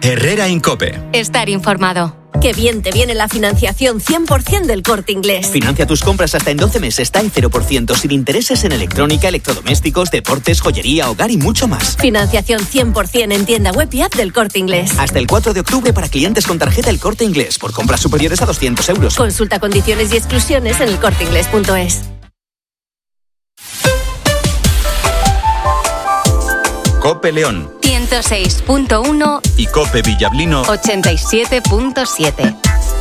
Herrera Incope. Estar informado. Qué bien te viene la financiación 100% del Corte Inglés. Financia tus compras hasta en 12 meses, está en 0%, sin intereses en electrónica, electrodomésticos, deportes, joyería, hogar y mucho más. Financiación 100% en tienda web y app del Corte Inglés. Hasta el 4 de octubre para clientes con tarjeta El Corte Inglés, por compras superiores a 200 euros. Consulta condiciones y exclusiones en elcorteinglés.es. Cope León 106.1 y Cope Villablino 87.7.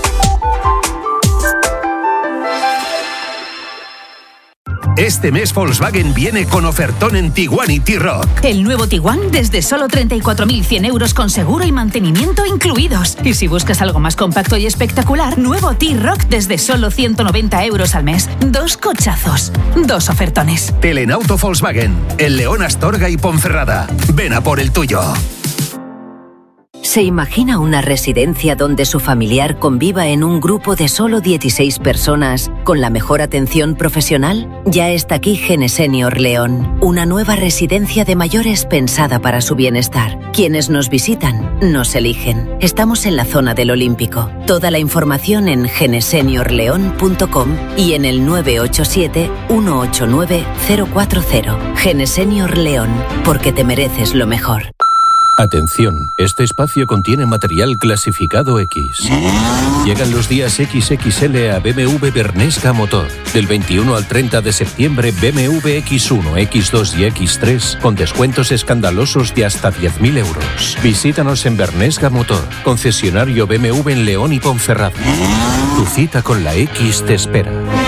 Este mes Volkswagen viene con ofertón en Tiguan y T-Roc. El nuevo Tiguan desde solo 34.100 euros con seguro y mantenimiento incluidos. Y si buscas algo más compacto y espectacular, nuevo T-Roc desde solo 190 euros al mes. 2 cochazos, 2 ofertones. Telenauto Volkswagen, en León, Astorga y Ponferrada. Ven a por el tuyo. ¿Se imagina una residencia donde su familiar conviva en un grupo de solo 16 personas con la mejor atención profesional? Ya está aquí Genesenior León, una nueva residencia de mayores pensada para su bienestar. Quienes nos visitan, nos eligen. Estamos en la zona del Olímpico. Toda la información en geneseniorleon.com y en el 987 189 040. Genesenior León, porque te mereces lo mejor. Atención, este espacio contiene material clasificado X. Llegan los días XXL a BMW Bernesga Motor. Del 21 al 30 de septiembre, BMW X1, X2 y X3 con descuentos escandalosos de hasta 10.000 euros. Visítanos en Bernesga Motor, concesionario BMW en León y Ponferrada. Tu cita con la X te espera.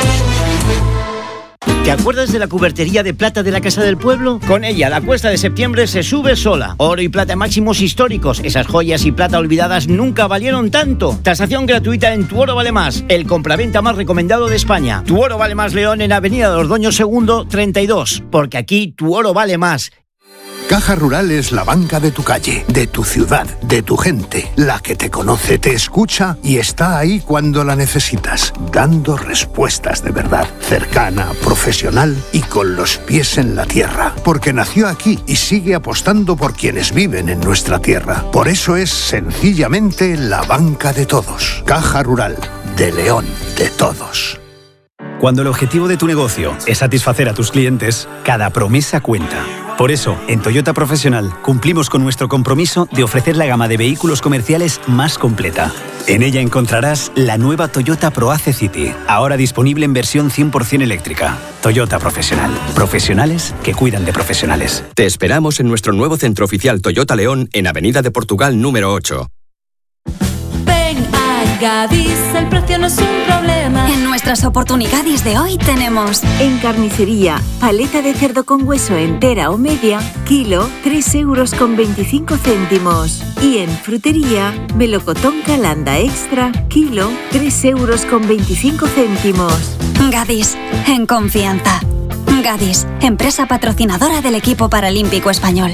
¿Te acuerdas de la cubertería de plata de la Casa del Pueblo? Con ella, la cuesta de septiembre se sube sola. Oro y plata máximos históricos. Esas joyas y plata olvidadas nunca valieron tanto. Tasación gratuita en Tu Oro Vale Más, el compraventa más recomendado de España. Tu Oro Vale Más León en Avenida de los Doños II, 32. Porque aquí tu oro vale más. Caja Rural es la banca de tu calle, de tu ciudad, de tu gente, la que te conoce, te escucha y está ahí cuando la necesitas, dando respuestas de verdad, cercana, profesional y con los pies en la tierra, porque nació aquí y sigue apostando por quienes viven en nuestra tierra. Por eso es sencillamente la banca de todos. Caja Rural, de León, de todos. Cuando el objetivo de tu negocio es satisfacer a tus clientes, cada promesa cuenta. Por eso, en Toyota Profesional cumplimos con nuestro compromiso de ofrecer la gama de vehículos comerciales más completa. En ella encontrarás la nueva Toyota ProAce City, ahora disponible en versión 100% eléctrica. Toyota Profesional. Profesionales que cuidan de profesionales. Te esperamos en nuestro nuevo centro oficial Toyota León en Avenida de Portugal número 8. Ven a Gadis, el precio no es un problema. En nuestras oportunidades de hoy tenemos: en carnicería, paleta de cerdo con hueso entera o media, kilo, 3,25 €. Y en frutería, melocotón Calanda Extra, kilo, 3,25 €. Gadis, en confianza. Gadis, empresa patrocinadora del equipo paralímpico español.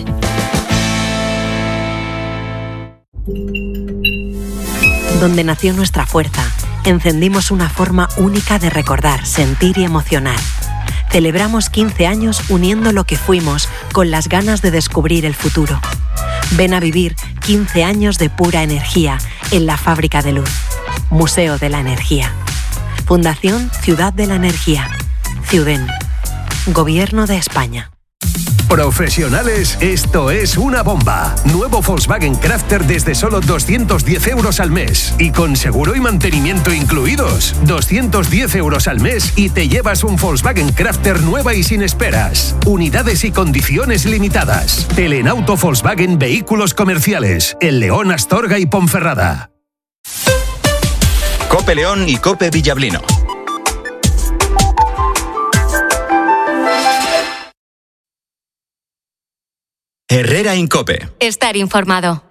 Donde nació nuestra fuerza, encendimos una forma única de recordar, sentir y emocionar. Celebramos 15 años uniendo lo que fuimos con las ganas de descubrir el futuro. Ven a vivir 15 años de pura energía en la Fábrica de Luz. Museo de la Energía. Fundación Ciudad de la Energía. Ciuden. Gobierno de España. Profesionales, esto es una bomba. Nuevo Volkswagen Crafter desde solo 210 euros al mes. Y con seguro y mantenimiento incluidos. 210 euros al mes y te llevas un Volkswagen Crafter nueva y sin esperas. Unidades y condiciones limitadas. Telenauto Volkswagen Vehículos Comerciales. En León, Astorga y Ponferrada. Cope León y Cope Villablino. Herrera Incope. Estar informado.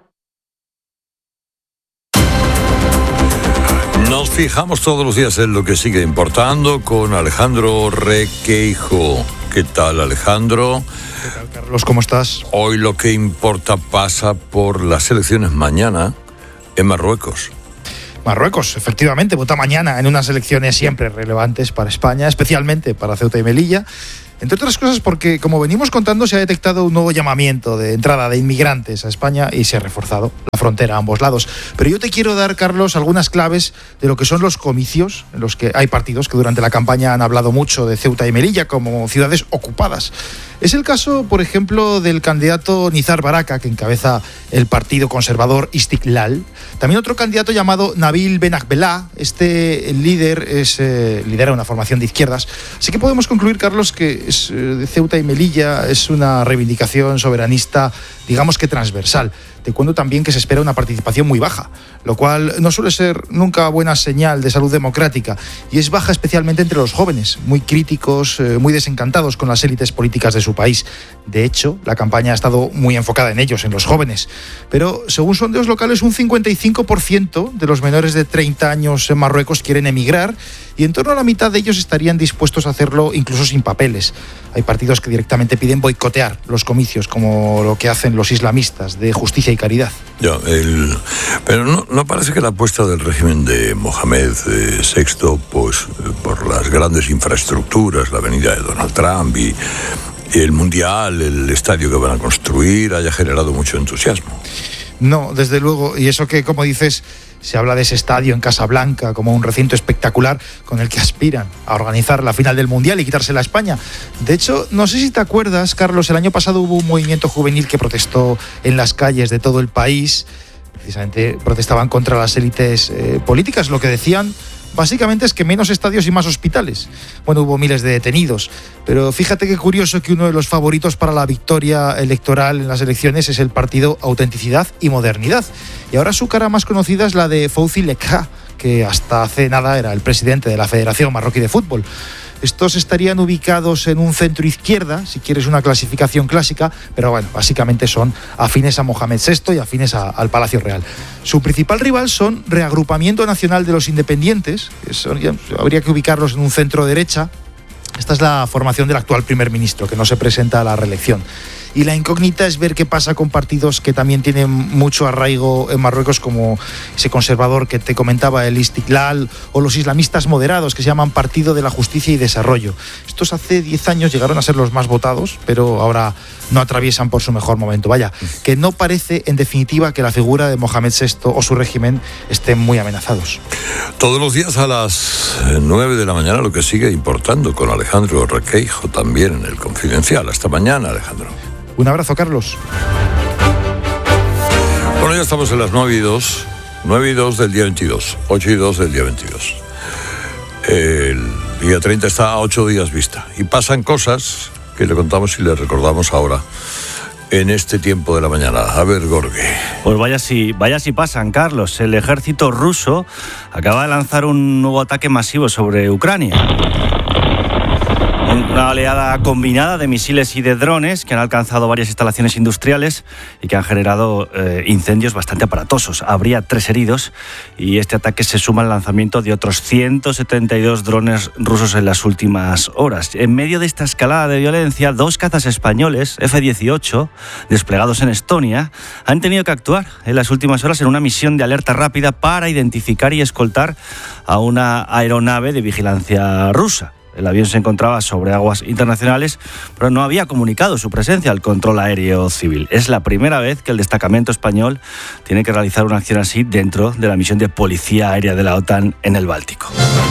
Nos fijamos todos los días en lo que sigue importando con Alejandro Requeijo. ¿Qué tal, Alejandro? ¿Qué tal, Carlos? ¿Cómo estás? Hoy lo que importa pasa por las elecciones mañana en Marruecos. Marruecos, efectivamente, vota mañana en unas elecciones siempre relevantes para España, especialmente para Ceuta y Melilla. Entre otras cosas porque, como venimos contando, se ha detectado un nuevo llamamiento de entrada de inmigrantes a España y se ha reforzado la frontera a ambos lados. Pero yo te quiero dar, Carlos, algunas claves de lo que son los comicios, en los que hay partidos que durante la campaña han hablado mucho de Ceuta y Melilla como ciudades ocupadas. Es el caso, por ejemplo, del candidato Nizar Baraka, que encabeza el partido conservador Istiklal. También otro candidato llamado Nabil Benakbela. Este líder lidera una formación de izquierdas. Así que podemos concluir, Carlos, que de Ceuta y Melilla es una reivindicación soberanista, digamos que transversal. Te cuento también que se espera una participación muy baja, lo cual no suele ser nunca buena señal de salud democrática, y es baja especialmente entre los jóvenes, muy críticos, muy desencantados con las élites políticas de su país. De hecho, la campaña ha estado muy enfocada en ellos, en los jóvenes. Pero según sondeos locales, un 55% de los menores de 30 años en Marruecos quieren emigrar, y en torno a la mitad de ellos estarían dispuestos a hacerlo incluso sin papeles. Hay partidos que directamente piden boicotear los comicios, como lo que hacen los islamistas de Justicia y Caridad. Pero no parece que la apuesta del régimen de Mohamed VI, pues por las grandes infraestructuras, la venida de Donald Trump y el Mundial, el estadio que van a construir, haya generado mucho entusiasmo. No, desde luego, y eso que, como dices, se habla de ese estadio en Casablanca como un recinto espectacular con el que aspiran a organizar la final del Mundial y quitársela a España. De hecho, no sé si te acuerdas, Carlos, el año pasado hubo un movimiento juvenil que protestó en las calles de todo el país. Precisamente protestaban contra las élites políticas. Lo que decían básicamente es que menos estadios y más hospitales. Bueno, hubo miles de detenidos, pero fíjate qué curioso que uno de los favoritos para la victoria electoral en las elecciones es el partido Autenticidad y Modernidad. Y ahora su cara más conocida es la de Fouzi Lekha, que hasta hace nada era el presidente de la Federación Marroquí de Fútbol. Estos estarían ubicados en un centro izquierda, si quieres una clasificación clásica, pero bueno, básicamente son afines a Mohamed VI y afines al Palacio Real. Su principal rival son Reagrupamiento Nacional de los Independientes, habría que ubicarlos en un centro derecha. Esta es la formación del actual primer ministro, que no se presenta a la reelección. Y la incógnita es ver qué pasa con partidos que también tienen mucho arraigo en Marruecos, como ese conservador que te comentaba, el Istiklal, o los islamistas moderados, que se llaman Partido de la Justicia y Desarrollo. Estos hace 10 años llegaron a ser los más votados, pero ahora no atraviesan por su mejor momento. Vaya, que no parece, en definitiva, que la figura de Mohamed VI o su régimen estén muy amenazados. Todos los días a las 9 de la mañana, lo que sigue importando con Alejandro Requeijo, también en El Confidencial. Hasta mañana, Alejandro. Un abrazo, Carlos. Bueno, ya estamos en las 9 y 2. 9 y 2 del día 22. 8 y 2 del día 22. El día 30 está a 8 días vista. Y pasan cosas que le contamos y le recordamos ahora, en este tiempo de la mañana. A ver, Gorge. Pues vaya si pasan, Carlos. El ejército ruso acaba de lanzar un nuevo ataque masivo sobre Ucrania. Una oleada combinada de misiles y de drones que han alcanzado varias instalaciones industriales y que han generado incendios bastante aparatosos. Habría 3 heridos y este ataque se suma al lanzamiento de otros 172 drones rusos en las últimas horas. En medio de esta escalada de violencia, 2 cazas españoles F-18 desplegados en Estonia han tenido que actuar en las últimas horas en una misión de alerta rápida para identificar y escoltar a una aeronave de vigilancia rusa. El avión se encontraba sobre aguas internacionales, pero no había comunicado su presencia al control aéreo civil. Es la primera vez que el destacamento español tiene que realizar una acción así dentro de la misión de policía aérea de la OTAN en el Báltico.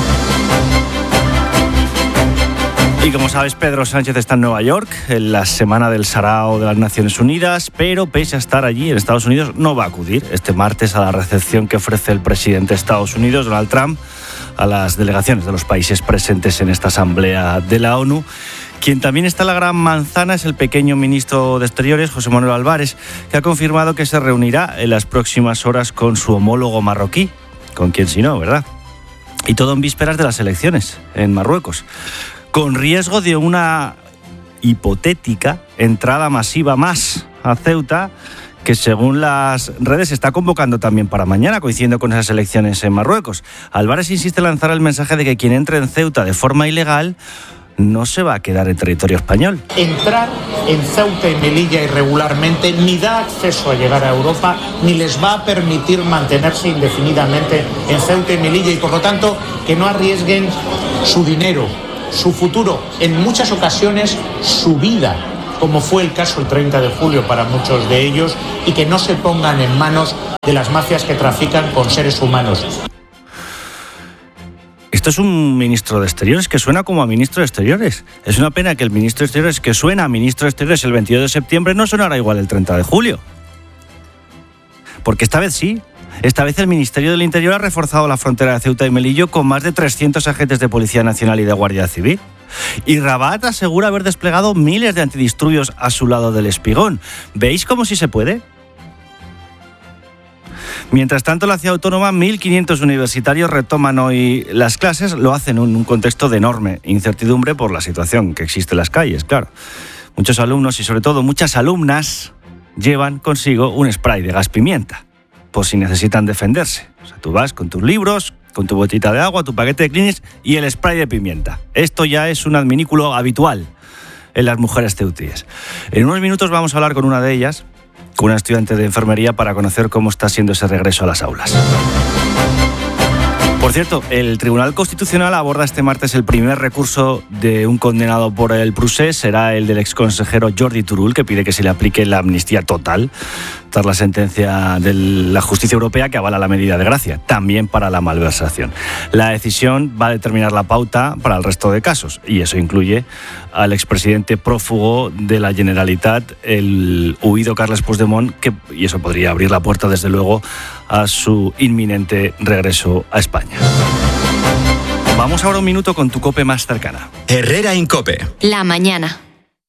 Y como sabes, Pedro Sánchez está en Nueva York en la Semana del Sarao de las Naciones Unidas, pero pese a estar allí en Estados Unidos no va a acudir este martes a la recepción que ofrece el presidente de Estados Unidos, Donald Trump, a las delegaciones de los países presentes en esta asamblea de la ONU. Quien también está en la Gran Manzana es el pequeño ministro de Exteriores, José Manuel Álvarez, que ha confirmado que se reunirá en las próximas horas con su homólogo marroquí, con quien si no, ¿verdad? Y todo en vísperas de las elecciones en Marruecos, con riesgo de una hipotética entrada masiva más a Ceuta, que según las redes se está convocando también para mañana, coincidiendo con esas elecciones en Marruecos. Álvarez insiste en lanzar el mensaje de que quien entre en Ceuta de forma ilegal no se va a quedar en territorio español. Entrar en Ceuta y Melilla irregularmente ni da acceso a llegar a Europa, ni les va a permitir mantenerse indefinidamente en Ceuta y Melilla, y por lo tanto que no arriesguen su dinero su futuro, en muchas ocasiones su vida, como fue el caso el 30 de julio para muchos de ellos, y que no se pongan en manos de las mafias que trafican con seres humanos. Esto es un ministro de Exteriores que suena como a ministro de Exteriores. Es una pena que el ministro de Exteriores que suena a ministro de Exteriores el 22 de septiembre no sonará igual el 30 de julio. Porque esta vez sí. Esta vez el Ministerio del Interior ha reforzado la frontera de Ceuta y Melilla con más de 300 agentes de Policía Nacional y de Guardia Civil. Y Rabat asegura haber desplegado miles de antidisturbios a su lado del Espigón. ¿Veis cómo sí se puede? Mientras tanto, en la ciudad autónoma, 1.500 universitarios retoman hoy las clases. Lo hacen en un contexto de enorme incertidumbre por la situación que existe en las calles, claro. Muchos alumnos y sobre todo muchas alumnas llevan consigo un spray de gas pimienta, por si necesitan defenderse. O sea, tú vas con tus libros, con tu botita de agua, tu paquete de Kleenex y el spray de pimienta. Esto ya es un adminículo habitual en las mujeres ceutíes. En unos minutos vamos a hablar con una de ellas, con una estudiante de enfermería, para conocer cómo está siendo ese regreso a las aulas. Por cierto, el Tribunal Constitucional aborda este martes el primer recurso de un condenado por el procés. Será el del exconsejero Jordi Turull, que pide que se le aplique la amnistía total tras la sentencia de la justicia europea que avala la medida de gracia, también para la malversación. La decisión va a determinar la pauta para el resto de casos, y eso incluye al expresidente prófugo de la Generalitat, el huido Carles Puigdemont, y eso podría abrir la puerta, desde luego, a su inminente regreso a España. Vamos ahora un minuto con tu COPE más cercana. Herrera Incope. La mañana.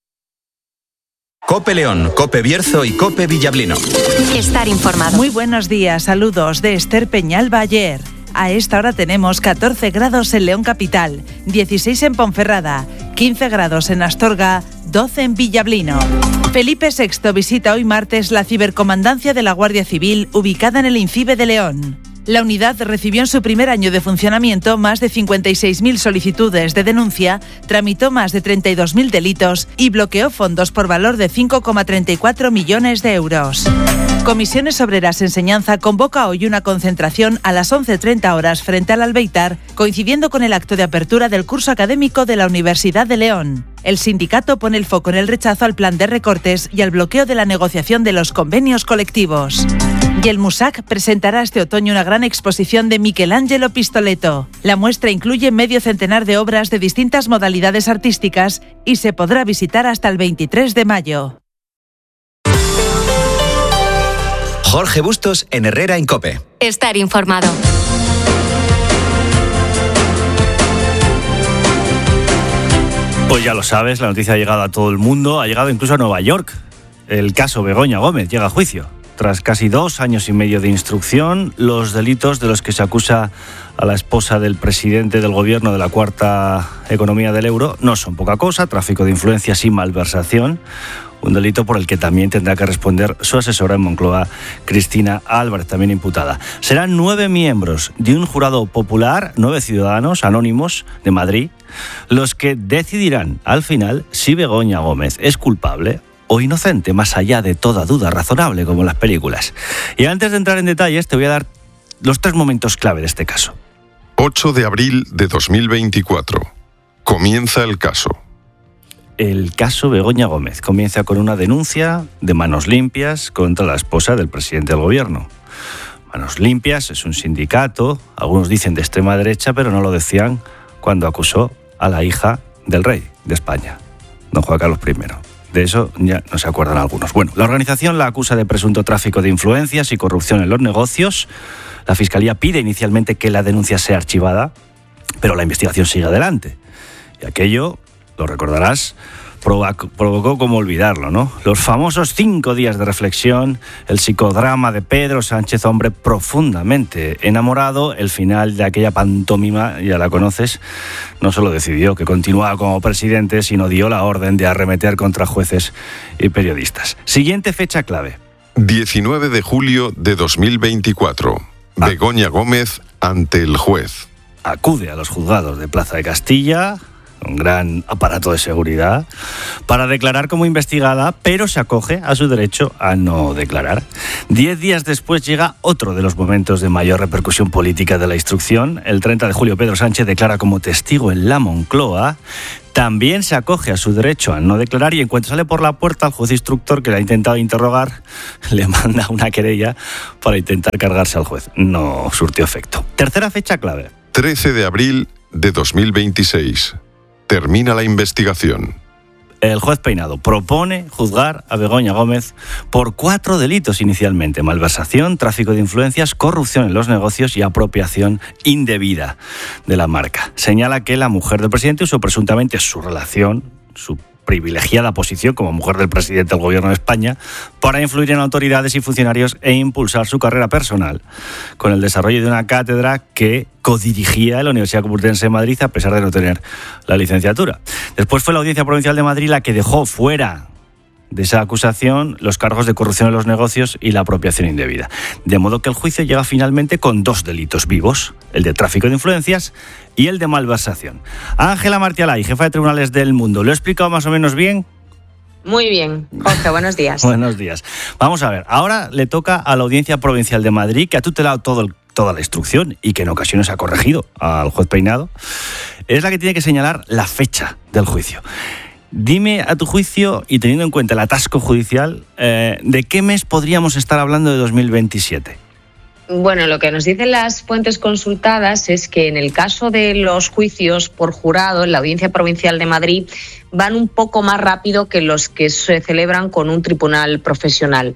COPE León, COPE Bierzo y COPE Villablino. Estar informado. Muy buenos días, saludos de Esther Peñal Bayer. A esta hora tenemos 14 grados en León Capital, 16 en Ponferrada, 15 grados en Astorga, 12 en Villablino. Felipe VI visita hoy martes la cibercomandancia de la Guardia Civil ubicada en el INCIBE de León. La unidad recibió en su primer año de funcionamiento más de 56.000 solicitudes de denuncia, tramitó más de 32.000 delitos y bloqueó fondos por valor de 5,34 millones de euros. Comisiones Obreras Enseñanza convoca hoy una concentración a las 11:30 horas frente al Albeitar, coincidiendo con el acto de apertura del curso académico de la Universidad de León. El sindicato pone el foco en el rechazo al plan de recortes y al bloqueo de la negociación de los convenios colectivos. Y el MUSAC presentará este otoño una gran exposición de Michelangelo Pistoletto. La muestra incluye medio centenar de obras de distintas modalidades artísticas y se podrá visitar hasta el 23 de mayo. Jorge Bustos en Herrera Incope. Estar informado. Pues ya lo sabes, la noticia ha llegado a todo el mundo, ha llegado incluso a Nueva York. El caso Begoña Gómez llega a juicio. Tras casi 2 años y medio de instrucción, los delitos de los que se acusa a la esposa del presidente del gobierno de la cuarta economía del euro no son poca cosa: tráfico de influencias y malversación. Un delito por el que también tendrá que responder su asesora en Moncloa, Cristina Álvarez, también imputada. Serán 9 miembros de un jurado popular, 9 ciudadanos anónimos de Madrid, los que decidirán al final si Begoña Gómez es culpable o inocente, más allá de toda duda razonable, como en las películas. Y antes de entrar en detalles, te voy a dar los 3 momentos clave de este caso. 8 de abril de 2024. Comienza el caso. El caso Begoña Gómez comienza con una denuncia de Manos Limpias contra la esposa del presidente del gobierno. Manos Limpias es un sindicato, algunos dicen de extrema derecha, pero no lo decían cuando acusó a la hija del rey de España, don Juan Carlos I. De eso ya no se acuerdan algunos. Bueno, la organización la acusa de presunto tráfico de influencias y corrupción en los negocios. La Fiscalía pide inicialmente que la denuncia sea archivada, pero la investigación sigue adelante. Y aquello, lo recordarás, provocó como olvidarlo, ¿no? Los famosos 5 días de reflexión, el psicodrama de Pedro Sánchez, hombre profundamente enamorado. El final de aquella pantomima, ya la conoces, no solo decidió que continuaba como presidente, sino dio la orden de arremeter contra jueces y periodistas. Siguiente fecha clave. 19 de julio de 2024. Begoña Gómez ante el juez. Acude a los juzgados de Plaza de Castilla, un gran aparato de seguridad, para declarar como investigada, pero se acoge a su derecho a no declarar. 10 días después llega otro de los momentos de mayor repercusión política de la instrucción. El 30 de julio Pedro Sánchez declara como testigo en la Moncloa. También se acoge a su derecho a no declarar y en cuanto sale por la puerta, el juez instructor que le ha intentado interrogar le manda una querella para intentar cargarse al juez. No surtió efecto. Tercera fecha clave. 13 de abril de 2026. Termina la investigación. El juez Peinado propone juzgar a Begoña Gómez por 4 delitos inicialmente: malversación, tráfico de influencias, corrupción en los negocios y apropiación indebida de la marca. Señala que la mujer del presidente usó presuntamente su relación, su privilegiada posición como mujer del presidente del gobierno de España para influir en autoridades y funcionarios e impulsar su carrera personal con el desarrollo de una cátedra que codirigía en la Universidad Complutense de Madrid a pesar de no tener la licenciatura. Después fue la Audiencia Provincial de Madrid la que dejó fuera de esa acusación los cargos de corrupción en los negocios y la apropiación indebida. De modo que el juicio llega finalmente con 2 delitos vivos, el de tráfico de influencias y el de malversación. Ángela Martialay, jefa de tribunales del mundo, ¿lo he explicado más o menos bien? Muy bien, Jorge, buenos días. Buenos días. Vamos a ver, ahora le toca a la Audiencia Provincial de Madrid, que ha tutelado toda la instrucción y que en ocasiones ha corregido al juez Peinado, es la que tiene que señalar la fecha del juicio. Dime, a tu juicio, y teniendo en cuenta el atasco judicial, ¿de qué mes podríamos estar hablando de 2027? Bueno, lo que nos dicen las fuentes consultadas es que en el caso de los juicios por jurado en la Audiencia Provincial de Madrid van un poco más rápido que los que se celebran con un tribunal profesional.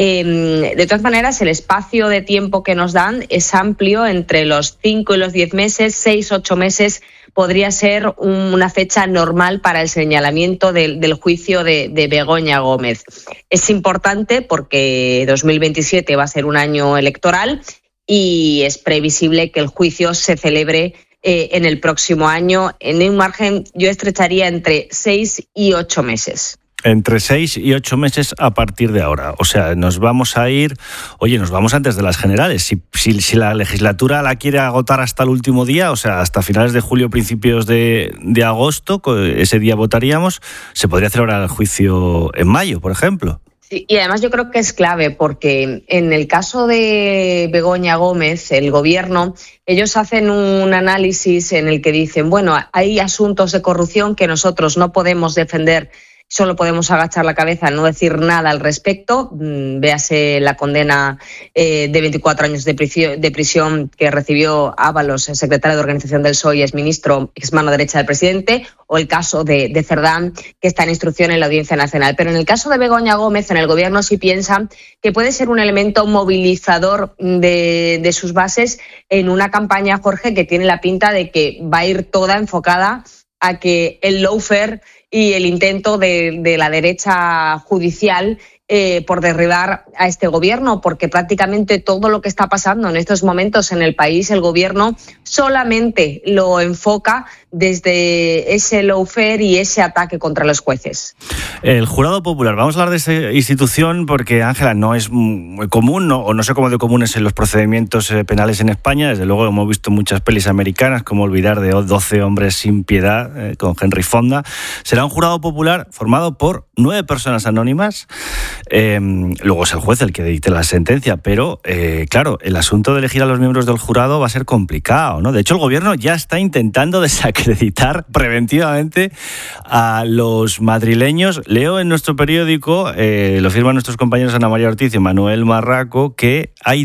De todas maneras, el espacio de tiempo que nos dan es amplio, entre los 5 y los 10 meses, 6-8 meses podría ser una fecha normal para el señalamiento del juicio de Begoña Gómez. Es importante porque 2027 va a ser un año electoral y es previsible que el juicio se celebre en el próximo año. En un margen yo estrecharía entre 6 y 8 meses. Entre 6 y 8 meses a partir de ahora. O sea, nos vamos a ir... Oye, nos vamos antes de las generales. Si la legislatura la quiere agotar hasta el último día, o sea, hasta finales de julio, principios de agosto, ese día votaríamos, se podría celebrar el juicio en mayo, por ejemplo. Sí, y además yo creo que es clave porque en el caso de Begoña Gómez, el gobierno, ellos hacen un análisis en el que dicen, bueno, hay asuntos de corrupción que nosotros no podemos defender, solo podemos agachar la cabeza, no decir nada al respecto. Véase la condena de 24 años de prisión que recibió Ábalos, el secretario de Organización del PSOE y exministro, ex mano derecha del presidente, o el caso de Cerdán, que está en instrucción en la Audiencia Nacional. Pero en el caso de Begoña Gómez, en el gobierno sí piensan que puede ser un elemento movilizador de sus bases en una campaña, Jorge, que tiene la pinta de que va a ir toda enfocada a que el lawfare y el intento de la derecha judicial por derribar a este gobierno, porque prácticamente todo lo que está pasando en estos momentos en el país, el gobierno solamente lo enfoca desde ese lawfare y ese ataque contra los jueces. El jurado popular, vamos a hablar de esa institución porque, Ángela, no es muy común, o no sé cómo de común es en los procedimientos penales en España. Desde luego hemos visto muchas pelis americanas, como Olvidar de 12 hombres sin piedad, con Henry Fonda. Será un jurado popular formado por 9 personas anónimas. Luego es el juez el que dicte la sentencia, pero claro, el asunto de elegir a los miembros del jurado va a ser complicado, ¿no? De hecho, el gobierno ya está intentando desacreditar preventivamente a los madrileños. Leo en nuestro periódico, lo firman nuestros compañeros Ana María Ortiz y Manuel Marraco, que hay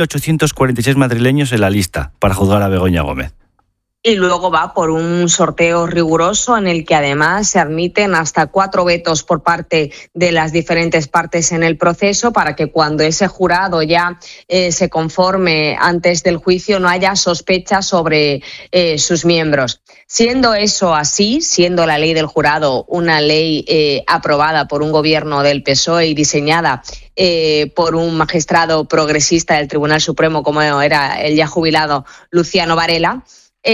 2.846 madrileños en la lista para juzgar a Begoña Gómez. Y luego va por un sorteo riguroso en el que además se admiten hasta 4 vetos por parte de las diferentes partes en el proceso para que cuando ese jurado ya se conforme antes del juicio no haya sospechas sobre sus miembros. Siendo eso así, siendo la ley del jurado una ley aprobada por un gobierno del PSOE y diseñada por un magistrado progresista del Tribunal Supremo como era el ya jubilado Luciano Varela,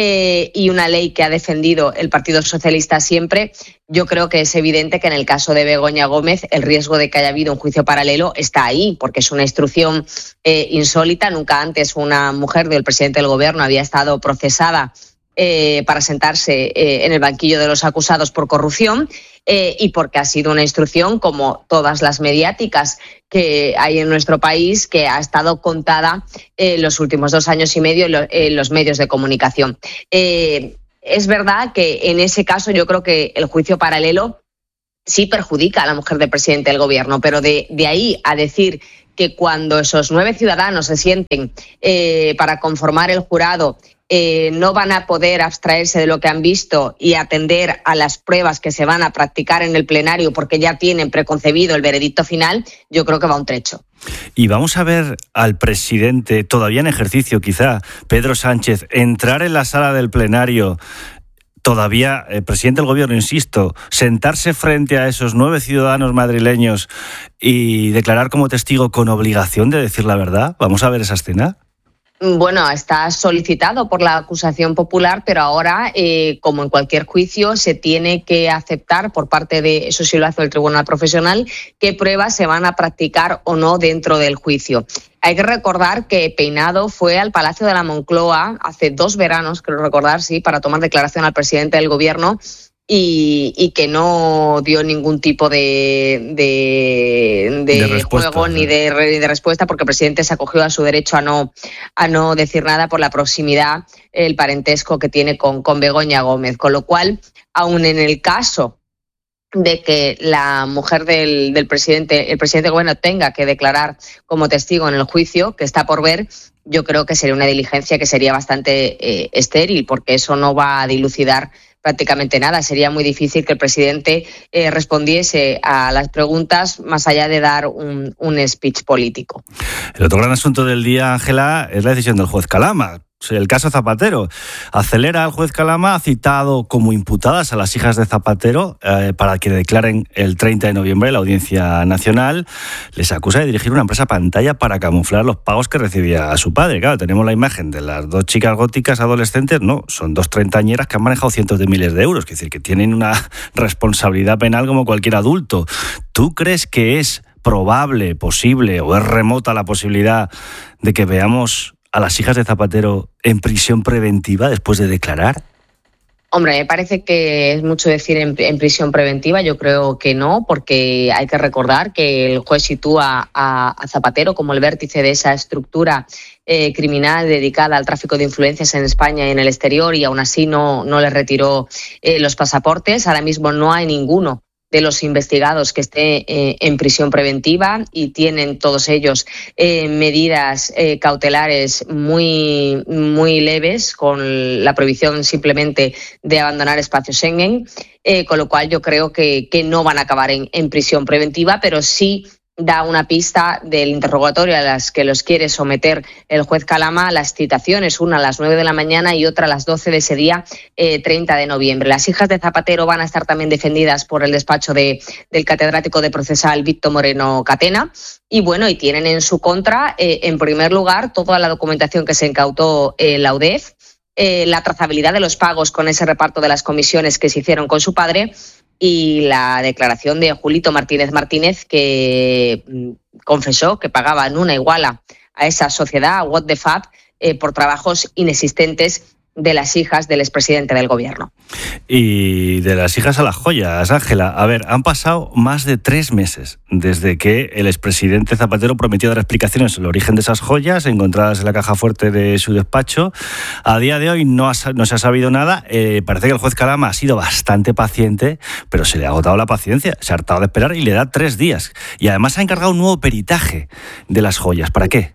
y una ley que ha defendido el Partido Socialista siempre, yo creo que es evidente que en el caso de Begoña Gómez el riesgo de que haya habido un juicio paralelo está ahí, porque es una instrucción insólita. Nunca antes una mujer del presidente del gobierno había estado procesada para sentarse en el banquillo de los acusados por corrupción y porque ha sido una instrucción, como todas las mediáticas que hay en nuestro país, que ha estado contada los últimos 2 años y medio en los medios de comunicación. Es verdad que en ese caso yo creo que el juicio paralelo sí perjudica a la mujer del presidente del gobierno, pero de ahí a decir que cuando esos 9 ciudadanos se sienten para conformar el jurado no van a poder abstraerse de lo que han visto y atender a las pruebas que se van a practicar en el plenario porque ya tienen preconcebido el veredicto final, yo creo que va un trecho. Y vamos a ver al presidente, todavía en ejercicio quizá, Pedro Sánchez, entrar en la sala del plenario, todavía presidente del gobierno, insisto, sentarse frente a esos 9 ciudadanos madrileños y declarar como testigo con obligación de decir la verdad. ¿Vamos a ver esa escena? Bueno, está solicitado por la acusación popular, pero ahora, como en cualquier juicio, se tiene que aceptar por parte de, eso sí lo hace el Tribunal Profesional, qué pruebas se van a practicar o no dentro del juicio. Hay que recordar que Peinado fue al Palacio de la Moncloa hace 2 veranos, creo recordar, sí, para tomar declaración al presidente del gobierno y que no dio ningún tipo de juego ni de respuesta, porque el presidente se acogió a su derecho a no decir nada por la proximidad, el parentesco que tiene con Begoña Gómez. Con lo cual, aun en el caso de que la mujer del presidente, el presidente del gobierno, tenga que declarar como testigo en el juicio, que está por ver, yo creo que sería una diligencia que sería bastante estéril, porque eso no va a dilucidar prácticamente nada. Sería muy difícil que el presidente respondiese a las preguntas más allá de dar un speech político. El otro gran asunto del día, Ángela, es la decisión del juez Calama. El caso Zapatero. Acelera al juez Calama, ha citado como imputadas a las hijas de Zapatero para que declaren el 30 de noviembre en la Audiencia Nacional. Les acusa de dirigir una empresa pantalla para camuflar los pagos que recibía a su padre. Claro, tenemos la imagen de las 2 chicas góticas adolescentes, no, son 2 treintañeras que han manejado cientos de miles de euros, es decir, que tienen una responsabilidad penal como cualquier adulto. ¿Tú crees que es probable, posible o es remota la posibilidad de que veamos a las hijas de Zapatero en prisión preventiva después de declarar? Hombre, me parece que es mucho decir en prisión preventiva. Yo creo que no, porque hay que recordar que el juez sitúa a Zapatero como el vértice de esa estructura criminal dedicada al tráfico de influencias en España y en el exterior, y aún así no le retiró los pasaportes. Ahora mismo no hay ninguno de los investigados que esté en prisión preventiva, y tienen todos ellos medidas cautelares muy leves, con la prohibición simplemente de abandonar espacios Schengen, con lo cual yo creo que no van a acabar en prisión preventiva, pero sí da una pista del interrogatorio a las que los quiere someter el juez Calama, las citaciones, una a las 9 de la mañana y otra a las 12 de ese día 30 de noviembre. Las hijas de Zapatero van a estar también defendidas por el despacho del catedrático de procesal Víctor Moreno Catena, y bueno, y tienen en su contra, en primer lugar, toda la documentación que se incautó la UDEF, la trazabilidad de los pagos con ese reparto de las comisiones que se hicieron con su padre, y la declaración de Julito Martínez Martínez, que confesó que pagaba en una iguala a esa sociedad, What the Fab, por trabajos inexistentes de las hijas del expresidente del gobierno. Y de las hijas a las joyas, Ángela. A ver, han pasado más de 3 meses desde que el expresidente Zapatero prometió dar explicaciones sobre el origen de esas joyas encontradas en la caja fuerte de su despacho. A día de hoy no se ha sabido nada. Parece que el juez Calama ha sido bastante paciente, pero se le ha agotado la paciencia, se ha hartado de esperar y le da 3 días. Y además ha encargado un nuevo peritaje de las joyas. ¿Para qué?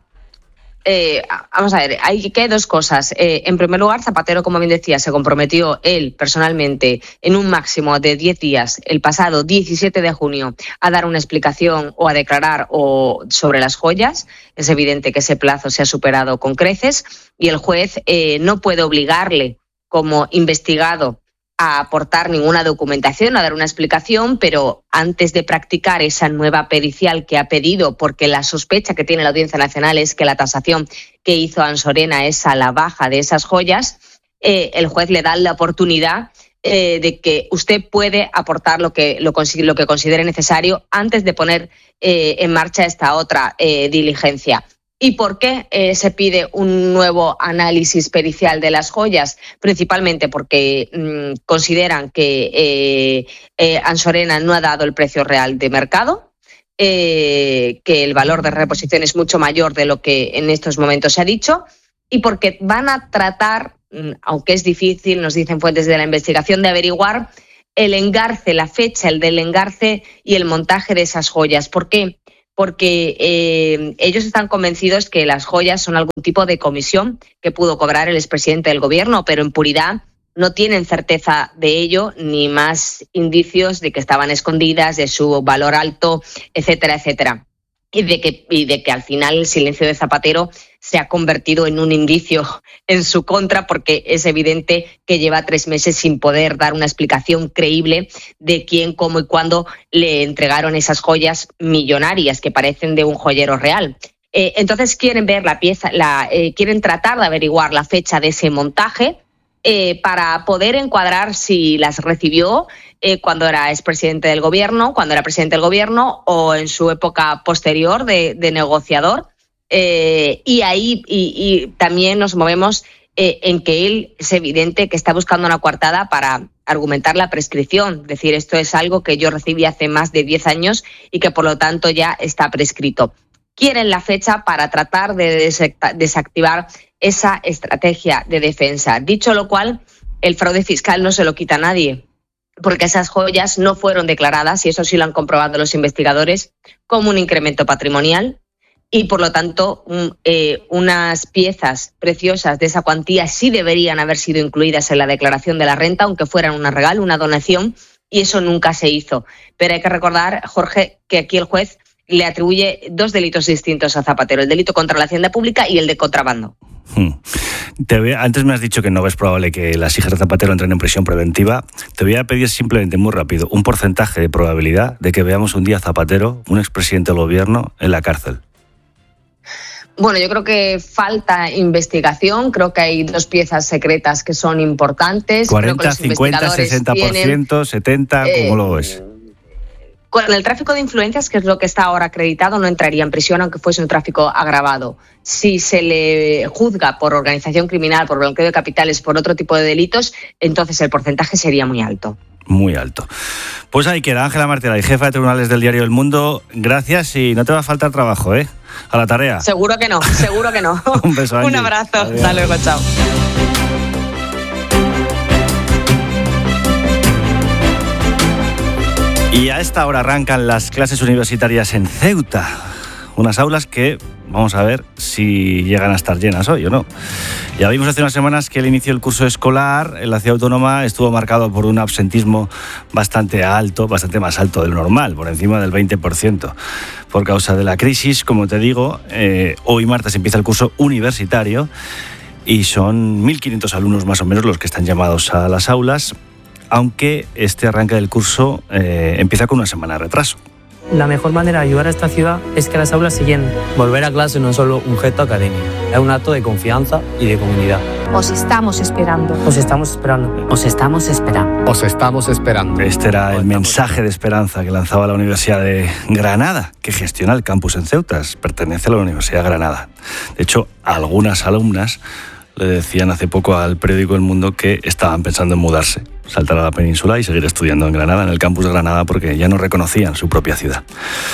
Vamos a ver, hay que 2 cosas. En primer lugar, Zapatero, como bien decía, se comprometió él personalmente en un máximo de 10 días, el pasado 17 de junio, a dar una explicación o a declarar sobre las joyas. Es evidente que ese plazo se ha superado con creces, y el juez no puede obligarle como investigado a aportar ninguna documentación, a dar una explicación, pero antes de practicar esa nueva pericial que ha pedido, porque la sospecha que tiene la Audiencia Nacional es que la tasación que hizo Ansorena es a la baja de esas joyas, el juez le da la oportunidad de que usted puede aportar lo que considere necesario antes de poner en marcha esta otra diligencia. ¿Y por qué se pide un nuevo análisis pericial de las joyas? Principalmente porque consideran que Ansorena no ha dado el precio real de mercado, que el valor de reposición es mucho mayor de lo que en estos momentos se ha dicho, y porque van a tratar, aunque es difícil, nos dicen fuentes de la investigación, de averiguar el engarce, la fecha, el del engarce y el montaje de esas joyas. ¿Por qué? Porque ellos están convencidos que las joyas son algún tipo de comisión que pudo cobrar el expresidente del gobierno, pero en puridad no tienen certeza de ello ni más indicios de que estaban escondidas, de su valor alto, etcétera, etcétera. Y de que al final el silencio de Zapatero se ha convertido en un indicio en su contra, porque es evidente que lleva 3 meses sin poder dar una explicación creíble de quién, cómo y cuándo le entregaron esas joyas millonarias que parecen de un joyero real. Entonces quieren ver la pieza, quieren tratar de averiguar la fecha de ese montaje para poder encuadrar si las recibió cuando era expresidente del gobierno, cuando era presidente del gobierno o en su época posterior de negociador. Y ahí también nos movemos en que él es evidente que está buscando una coartada para argumentar la prescripción. Es decir, esto es algo que yo recibí hace más de 10 años y que por lo tanto ya está prescrito. Quieren la fecha para tratar de desactivar esa estrategia de defensa. Dicho lo cual, el fraude fiscal no se lo quita a nadie, porque esas joyas no fueron declaradas, y eso sí lo han comprobado los investigadores, como un incremento patrimonial, y por lo tanto unas piezas preciosas de esa cuantía sí deberían haber sido incluidas en la declaración de la renta, aunque fueran un regalo, una donación, y eso nunca se hizo. Pero hay que recordar, Jorge, que aquí el juez le atribuye 2 delitos distintos a Zapatero, el delito contra la hacienda pública y el de contrabando. Antes me has dicho que no ves probable que las hijas de Zapatero entren en prisión preventiva. Te voy a pedir simplemente, muy rápido, un porcentaje de probabilidad de que veamos un día a Zapatero, un expresidente del gobierno, en la cárcel. Bueno, yo creo que falta investigación, creo que hay 2 piezas secretas que son importantes. 40, 50, 60%, 70%, ¿cómo lo ves? Con el tráfico de influencias, que es lo que está ahora acreditado, no entraría en prisión aunque fuese un tráfico agravado. Si se le juzga por organización criminal, por blanqueo de capitales, por otro tipo de delitos, entonces el porcentaje sería muy alto. Muy alto. Pues ahí queda Ángela Martín, jefa de tribunales del diario El Mundo. Gracias y no te va a faltar trabajo, ¿eh? A la tarea. Seguro que no, seguro que no. Un beso, Angie. Un abrazo. Adiós. Hasta luego, chao. Y a esta hora arrancan las clases universitarias en Ceuta. Unas aulas que vamos a ver si llegan a estar llenas hoy o no. Ya vimos hace unas semanas que el inicio del curso escolar en la ciudad autónoma estuvo marcado por un absentismo bastante alto, bastante más alto de lo normal, por encima del 20%. Por causa de la crisis, como te digo, hoy martes empieza el curso universitario y son 1.500 alumnos más o menos los que están llamados a las aulas, aunque este arranque del curso empieza con una semana de retraso. La mejor manera de ayudar a esta ciudad es que las aulas se llenen. Volver a clase no es solo un gesto académico, es un acto de confianza y de comunidad. Os estamos esperando. Os estamos esperando. Os estamos esperando. Os estamos esperando. Este era el mensaje de esperanza que lanzaba la Universidad de Granada, que gestiona el campus en Ceuta. Pertenece a la Universidad de Granada. De hecho, algunas alumnas le decían hace poco al periódico El Mundo que estaban pensando en mudarse, saltar a la península y seguir estudiando en Granada, en el campus de Granada, porque ya no reconocían su propia ciudad.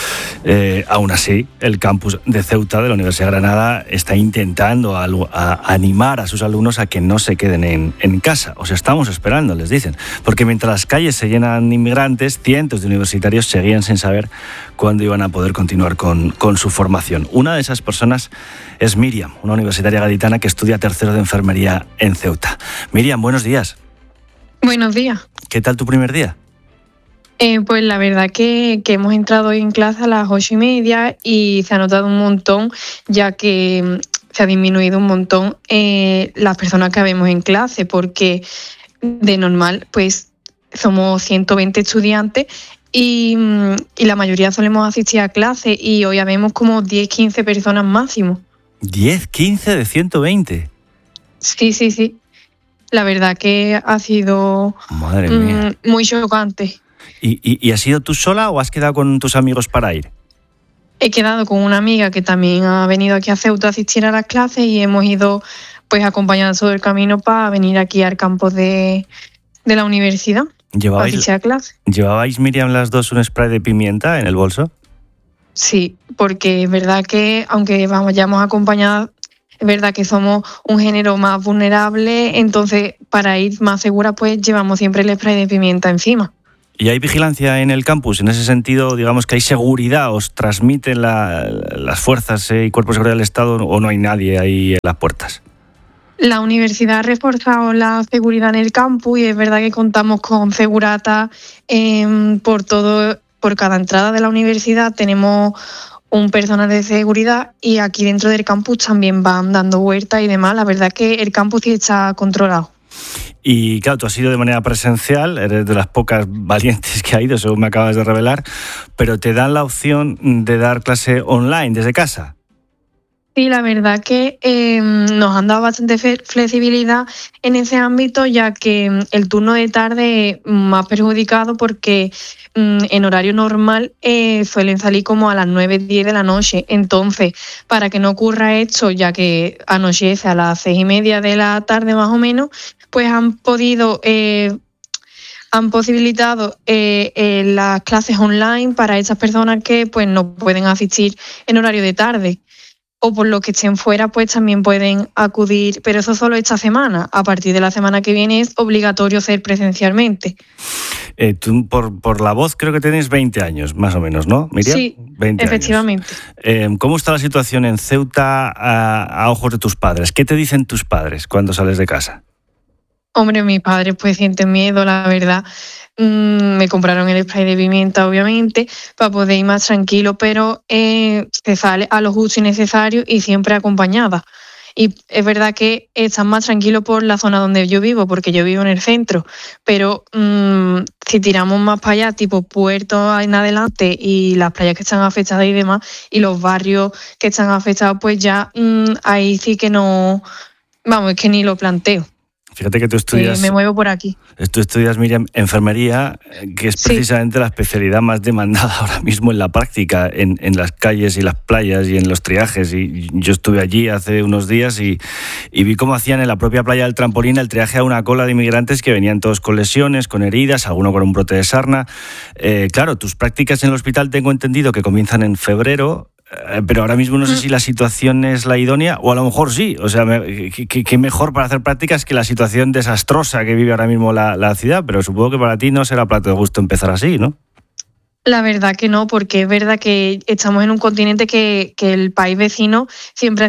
Aún así, el campus de Ceuta de la Universidad de Granada está intentando animar a sus alumnos a que no se queden en casa. Os estamos esperando, les dicen, porque mientras las calles se llenan de inmigrantes, cientos de universitarios seguían sin saber cuándo iban a poder continuar con su formación. Una de esas personas es Miriam, una universitaria gaditana que estudia tercero de enfermería en Ceuta. Miriam, buenos días. Buenos días. ¿Qué tal tu primer día? Pues la verdad que hemos entrado hoy en clase a las 8:30 y se ha notado un montón, ya que se ha disminuido un montón las personas que vemos en clase, porque de normal pues somos 120 estudiantes y la mayoría solemos asistir a clase y hoy vemos como 10-15 personas máximo. ¿10-15 de 120? Sí. La verdad que ha sido Madre mía. Muy chocante. ¿Y has ido tú sola o has quedado con tus amigos para ir? he quedado con una amiga que también ha venido aquí a Ceuta a asistir a las clases y hemos ido pues acompañando todo el camino para venir aquí al campus de la universidad. ¿Llevabais, Miriam, las dos un spray de pimienta en el bolso? Sí, porque es verdad que aunque vayamos acompañadas, es verdad que somos un género más vulnerable, entonces para ir más segura pues llevamos siempre el spray de pimienta encima. ¿Y hay vigilancia en el campus? En ese sentido, digamos que hay seguridad, ¿os transmiten las fuerzas y cuerpos de seguridad del Estado o no hay nadie ahí en las puertas? La universidad ha reforzado la seguridad en el campus y es verdad que contamos con segurata por cada entrada de la universidad tenemos un personal de seguridad y aquí dentro del campus también van dando vueltas y demás. La verdad que el campus sí está controlado. Y claro, tú has ido de manera presencial, eres de las pocas valientes que ha ido, según me acabas de revelar, pero te dan la opción de dar clase online desde casa. Sí, la verdad que nos han dado bastante flexibilidad en ese ámbito, ya que el turno de tarde es más perjudicado porque en horario normal suelen salir como a las 9-10 de la noche. Entonces, para que no ocurra esto, ya que anochece a las 6:30 de la tarde más o menos, pues han posibilitado las clases online para esas personas que pues no pueden asistir en horario de tarde. O por lo que estén fuera, pues también pueden acudir, pero eso solo esta semana. A partir de la semana que viene es obligatorio ser presencialmente. Tú, por la voz, creo que tienes 20 años, más o menos, ¿no, Miriam? Sí, 20 efectivamente. Años. ¿Cómo está la situación en Ceuta a ojos de tus padres? ¿Qué te dicen tus padres cuando sales de casa? Hombre, mis padres pues sienten miedo, la verdad. Me compraron el spray de pimienta, obviamente, para poder ir más tranquilo, pero se sale a lo justo y necesario y siempre acompañada. Y es verdad que están más tranquilos por la zona donde yo vivo, porque yo vivo en el centro, pero si tiramos más para allá, tipo Puerto en adelante y las playas que están afectadas y demás, y los barrios que están afectados, pues ya ahí sí que no, vamos, es que ni lo planteo. Fíjate que tú estudias... me muevo por aquí. Tú estudias, Miriam, enfermería, que es precisamente la especialidad más demandada ahora mismo en la práctica, en las calles y las playas y en los triajes. Y yo estuve allí hace unos días y vi cómo hacían en la propia playa del Trampolín el triaje a una cola de inmigrantes que venían todos con lesiones, con heridas, alguno con un brote de sarna. Claro, tus prácticas en el hospital tengo entendido que comienzan en febrero. Pero ahora mismo no sé si la situación es la idónea o a lo mejor sí. O sea, qué mejor para hacer prácticas que la situación desastrosa que vive ahora mismo la ciudad. Pero supongo que para ti no será plato de gusto empezar así, ¿no? La verdad que no, porque es verdad que estamos en un continente que el país vecino siempre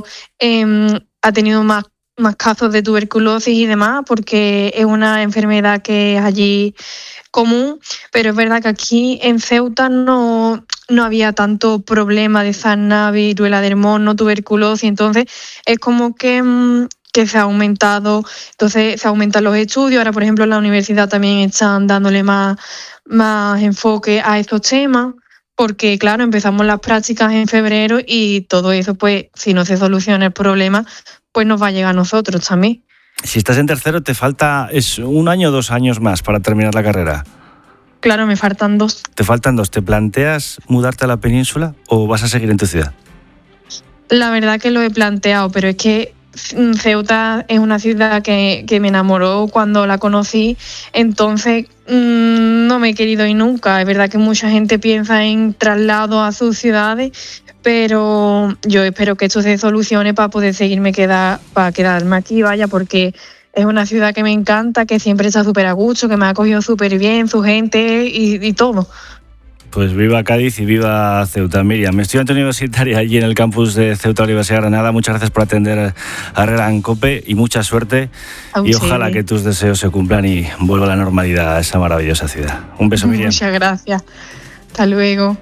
ha tenido más casos de tuberculosis y demás, porque es una enfermedad que es allí común, pero es verdad que aquí en Ceuta no había tanto problema de sarna, viruela del mono, tuberculosis, entonces es como que se ha aumentado, entonces se aumentan los estudios. Ahora, por ejemplo, en la universidad también están dándole más enfoque a estos temas, porque claro, empezamos las prácticas en febrero y todo eso, pues si no se soluciona el problema, pues nos va a llegar a nosotros también. Si estás en tercero, te falta 1 año o 2 años más para terminar la carrera. Claro, me faltan 2. ¿Te faltan 2? ¿Te planteas mudarte a la península o vas a seguir en tu ciudad? La verdad que lo he planteado, pero es que Ceuta es una ciudad que me enamoró cuando la conocí, entonces no me he querido ir nunca. Es verdad que mucha gente piensa en traslado a sus ciudades, pero yo espero que esto se solucione para poder quedarme aquí, vaya, porque es una ciudad que me encanta, que siempre está súper a gusto, que me ha acogido súper bien, su gente y todo. Pues viva Cádiz y viva Ceuta. Miriam, estudiante universitaria allí en el campus de Ceuta, Universidad de Granada. Muchas gracias por atender a Herrera en COPE y mucha suerte. Y ojalá que tus deseos se cumplan y vuelva a la normalidad a esa maravillosa ciudad. Un beso, Miriam. Muchas gracias. Hasta luego.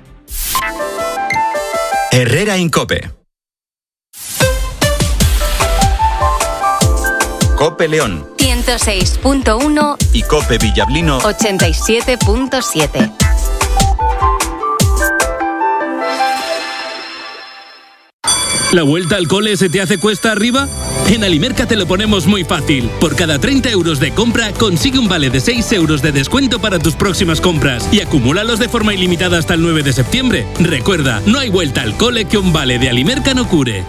Herrera en COPE. COPE León 106.1 y COPE Villablino 87.7. ¿La vuelta al cole se te hace cuesta arriba? En Alimerca te lo ponemos muy fácil. Por cada 30 euros de compra, consigue un vale de 6 euros de descuento para tus próximas compras y acumúlalos de forma ilimitada hasta el 9 de septiembre. Recuerda, no hay vuelta al cole que un vale de Alimerca no cure.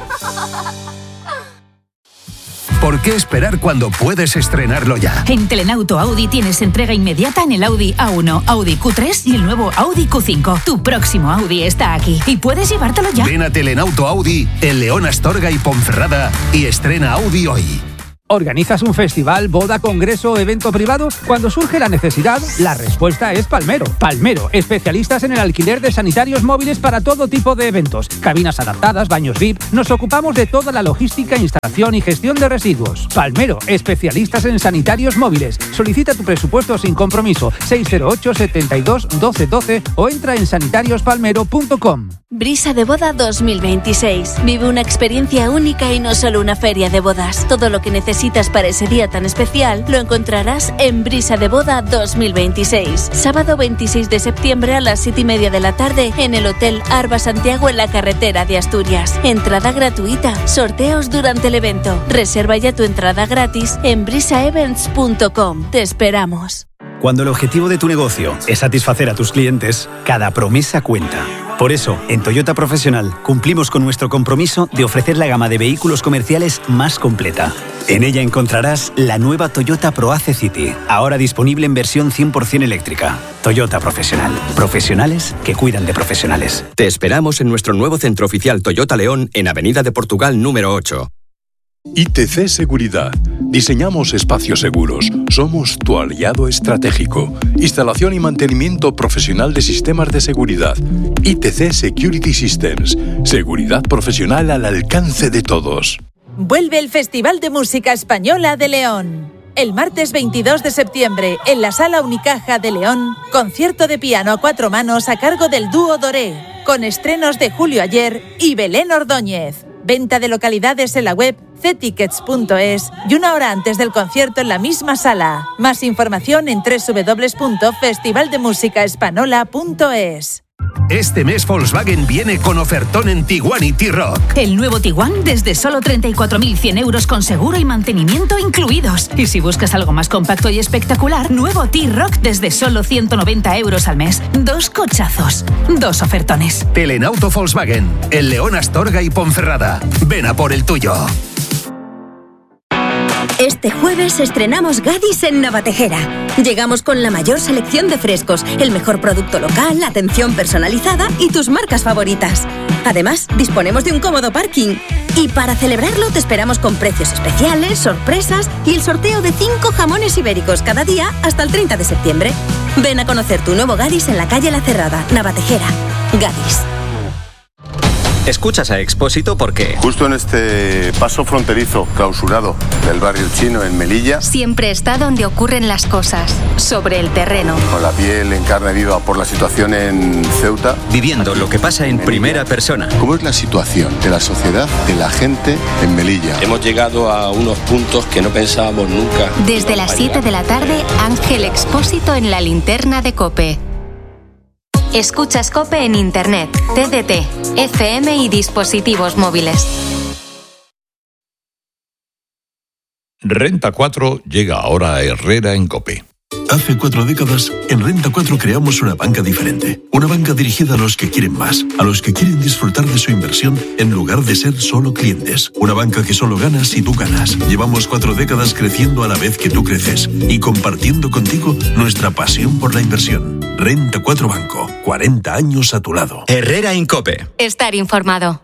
¿Por qué esperar cuando puedes estrenarlo ya? En Telenauto Audi tienes entrega inmediata en el Audi A1, Audi Q3 y el nuevo Audi Q5. Tu próximo Audi está aquí y puedes llevártelo ya. Ven a Telenauto Audi en León, Astorga y Ponferrada y estrena Audi hoy. ¿Organizas un festival, boda, congreso o evento privado? Cuando surge la necesidad, la respuesta es Palmero. Palmero, especialistas en el alquiler de sanitarios móviles para todo tipo de eventos. Cabinas adaptadas, baños VIP. Nos ocupamos de toda la logística, instalación y gestión de residuos. Palmero, especialistas en sanitarios móviles. Solicita tu presupuesto sin compromiso. 608 72 12 12 o entra en sanitariuspalmero.com. Brisa de Boda 2026. Vive una experiencia única y no solo una feria de bodas. Todo lo que necesitas para ese día tan especial lo encontrarás en Brisa de Boda 2026. Sábado 26 de septiembre a las 7:30 de la tarde en el Hotel Arba Santiago en la carretera de Asturias. Entrada gratuita. Sorteos durante el evento. Reserva ya tu entrada gratis en brisaevents.com. Te esperamos. Cuando el objetivo de tu negocio es satisfacer a tus clientes, cada promesa cuenta. Por eso, en Toyota Profesional cumplimos con nuestro compromiso de ofrecer la gama de vehículos comerciales más completa. En ella encontrarás la nueva Toyota ProAce City, ahora disponible en versión 100% eléctrica. Toyota Profesional. Profesionales que cuidan de profesionales. Te esperamos en nuestro nuevo centro oficial Toyota León en Avenida de Portugal número 8. ITC Seguridad. Diseñamos espacios seguros. Somos tu aliado estratégico. Instalación y mantenimiento profesional de sistemas de seguridad. ITC Security Systems. Seguridad profesional al alcance de todos. Vuelve el Festival de Música Española de León. El martes 22 de septiembre, en la Sala Unicaja de León, concierto de piano a 4 manos a cargo del dúo Doré, con estrenos de Julio Ayer y Belén Ordóñez. Venta de localidades en la web ctickets.es y 1 hora antes del concierto en la misma sala. Más información en www.festivaldemusicaespanola.es. Este mes Volkswagen viene con ofertón en Tiguan y T-Roc. El nuevo Tiguan desde solo 34.100 euros con seguro y mantenimiento incluidos. Y si buscas algo más compacto y espectacular, nuevo T-Roc desde solo 190 euros al mes. 2 cochazos, 2 ofertones. Telenauto Volkswagen, en León, Astorga y Ponferrada. Ven a por el tuyo. Este jueves estrenamos Gadis en Navatejera. Llegamos con la mayor selección de frescos, el mejor producto local, atención personalizada y tus marcas favoritas. Además, disponemos de un cómodo parking. Y para celebrarlo te esperamos con precios especiales, sorpresas y el sorteo de 5 jamones ibéricos cada día hasta el 30 de septiembre. Ven a conocer tu nuevo Gadis en la calle La Cerrada, Navatejera. Gadis. Escuchas a Expósito porque... Justo en este paso fronterizo clausurado del barrio chino en Melilla... Siempre está donde ocurren las cosas, sobre el terreno. Con la piel en carne viva por la situación en Ceuta... Viviendo lo que pasa en primera persona. ¿Cómo es la situación de la sociedad, de la gente en Melilla? Hemos llegado a unos puntos que no pensábamos nunca. Desde las 7 de la tarde, Ángel Expósito en la linterna de COPE. Escuchas COPE en Internet, TDT, FM y dispositivos móviles. Renta 4 llega ahora a Herrera en COPE. Hace 4 décadas, en Renta 4 creamos una banca diferente. Una banca dirigida a los que quieren más, a los que quieren disfrutar de su inversión en lugar de ser solo clientes. Una banca que solo gana si tú ganas. Llevamos 4 décadas creciendo a la vez que tú creces y compartiendo contigo nuestra pasión por la inversión. Renta 4 Banco, 40 años a tu lado. Herrera en COPE. Estar informado.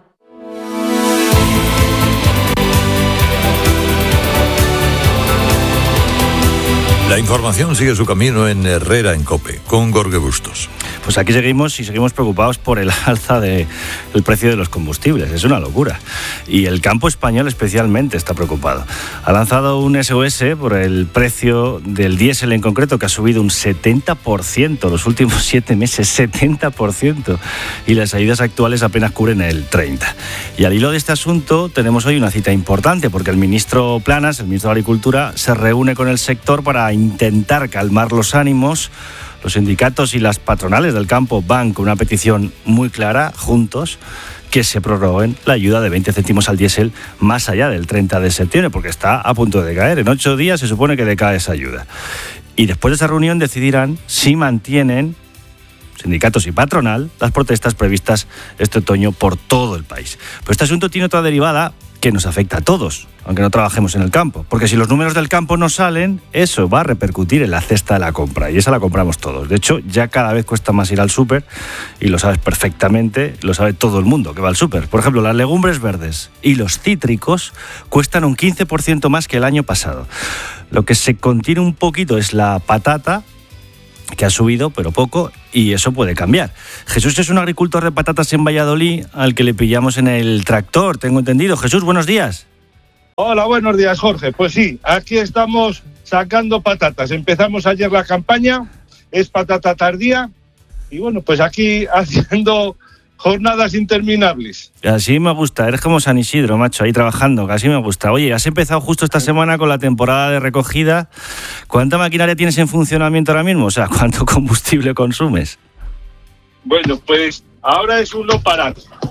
La información sigue su camino en Herrera en COPE, con Jorge Bustos. Pues aquí seguimos y seguimos preocupados por el alza del precio de los combustibles. Es una locura. Y el campo español especialmente está preocupado. Ha lanzado un SOS por el precio del diésel en concreto, que ha subido un 70% los últimos 7 meses, 70%. Y las ayudas actuales apenas cubren el 30%. Y al hilo de este asunto tenemos hoy una cita importante, porque el ministro Planas, el ministro de Agricultura, se reúne con el sector para intentar calmar los ánimos. Los sindicatos y las patronales del campo van con una petición muy clara, juntos, que se prorroguen la ayuda de 20 céntimos al diésel más allá del 30 de septiembre, porque está a punto de caer. En 8 días se supone que decae esa ayuda. Y después de esa reunión decidirán si mantienen, sindicatos y patronal, las protestas previstas este otoño por todo el país. Pero este asunto tiene otra derivada que nos afecta a todos, aunque no trabajemos en el campo. Porque si los números del campo no salen, eso va a repercutir en la cesta de la compra, y esa la compramos todos. De hecho, ya cada vez cuesta más ir al súper, y lo sabes perfectamente, lo sabe todo el mundo que va al súper. Por ejemplo, las legumbres verdes y los cítricos cuestan un 15% más que el año pasado. Lo que se contiene un poquito es la patata, que ha subido, pero poco, y eso puede cambiar. Jesús es un agricultor de patatas en Valladolid, al que le pillamos en el tractor, tengo entendido. Jesús, buenos días. Hola, buenos días, Jorge. Pues sí, aquí estamos sacando patatas. Empezamos ayer la campaña, es patata tardía, y bueno, pues aquí haciendo jornadas interminables. Así me gusta, eres como San Isidro, macho, ahí trabajando, así me gusta. Oye, has empezado justo esta semana con la temporada de recogida. ¿Cuánta maquinaria tienes en funcionamiento ahora mismo? O sea, ¿cuánto combustible consumes? Bueno, pues ahora es un no parar.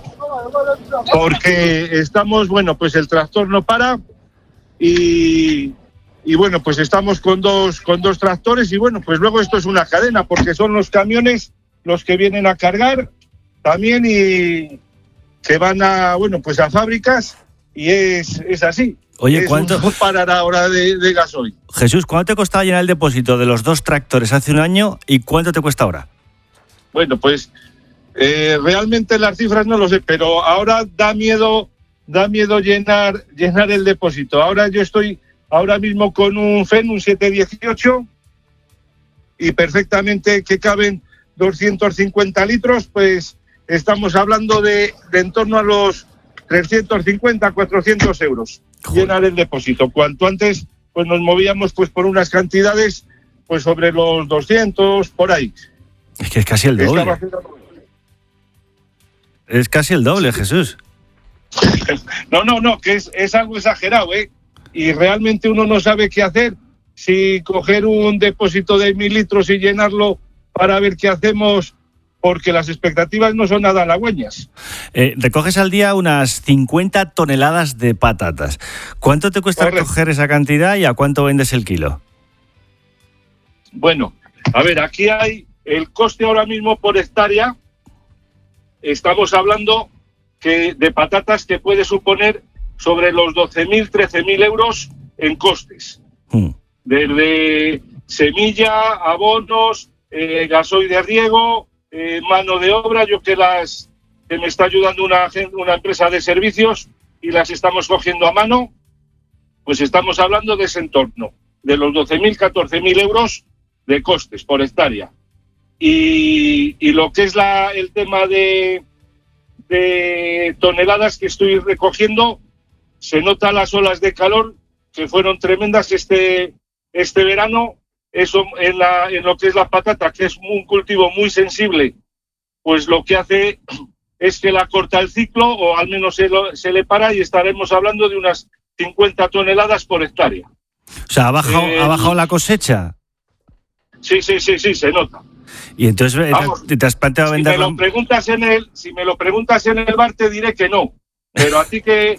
Porque estamos, bueno, pues el tractor no para y bueno, pues estamos con dos tractores y bueno, pues luego esto es una cadena porque son los camiones los que vienen a cargar también y que van a, bueno, pues a fábricas y es así. Oye, ¿cuánto parar ahora de gasoil? Jesús, ¿cuánto te costaba llenar el depósito de los 2 tractores hace un año y cuánto te cuesta ahora? Bueno, pues realmente las cifras no lo sé, pero ahora da miedo llenar el depósito. Ahora yo estoy ahora mismo con un FEN, un 718 y perfectamente que caben 250 litros, pues estamos hablando de en torno a los 350, 400 euros. Joder. Llenar el depósito. Cuanto antes, pues nos movíamos pues por unas cantidades pues sobre los 200, por ahí. Es que es casi el doble. Es casi el doble, Jesús. No, que es algo exagerado, ¿eh? Y realmente uno no sabe qué hacer. Si coger un depósito de 1.000 litros y llenarlo para ver qué hacemos, porque las expectativas no son nada halagüeñas. Recoges al día unas 50 toneladas de patatas. ¿Cuánto te cuesta recoger esa cantidad y a cuánto vendes el kilo? Bueno, a ver, aquí hay el coste ahora mismo por hectárea. Estamos hablando que de patatas que puede suponer sobre los 12.000, 13.000 euros en costes. Desde semilla, abonos, gasoil de riego, mano de obra, yo que me está ayudando una empresa de servicios y las estamos cogiendo a mano, pues estamos hablando de ese entorno, de los 12.000, 14.000 euros de costes por hectárea. Y lo que es el tema de toneladas que estoy recogiendo, se notan las olas de calor que fueron tremendas este verano. Eso en lo que es la patata, que es un cultivo muy sensible, pues lo que hace es que la corta el ciclo o al menos se le para y estaremos hablando de unas 50 toneladas por hectárea. O sea, ¿ha bajado la cosecha? Sí, se nota. Y entonces te has planteado venderlo. Si me lo preguntas en el bar te diré que no, pero a ti que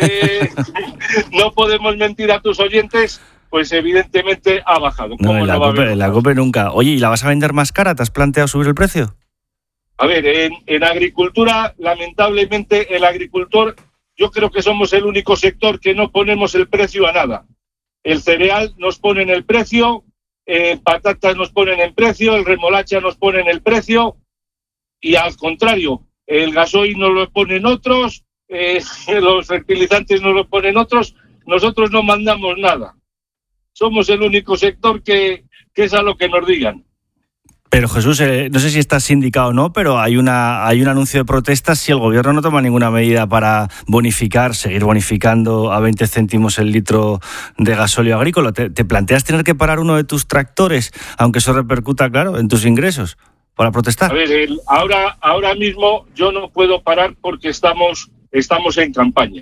no podemos mentir a tus oyentes, pues evidentemente ha bajado. No, en la COPE nunca. Oye, ¿y la vas a vender más cara? ¿Te has planteado subir el precio? A ver, en agricultura, lamentablemente, el agricultor, yo creo que somos el único sector que no ponemos el precio a nada. El cereal nos ponen el precio, patatas nos ponen el precio, el remolacha nos ponen el precio, y al contrario, el gasoil nos lo ponen otros, los fertilizantes nos lo ponen otros, nosotros no mandamos nada. Somos el único sector que es a lo que nos digan. Pero Jesús, no sé si estás sindicado o no, pero hay un anuncio de protestas si el gobierno no toma ninguna medida para seguir bonificando a 20 céntimos el litro de gasóleo agrícola. ¿Te planteas tener que parar uno de tus tractores, aunque eso repercuta, claro, en tus ingresos, para protestar? A ver, ahora mismo yo no puedo parar porque estamos en campaña.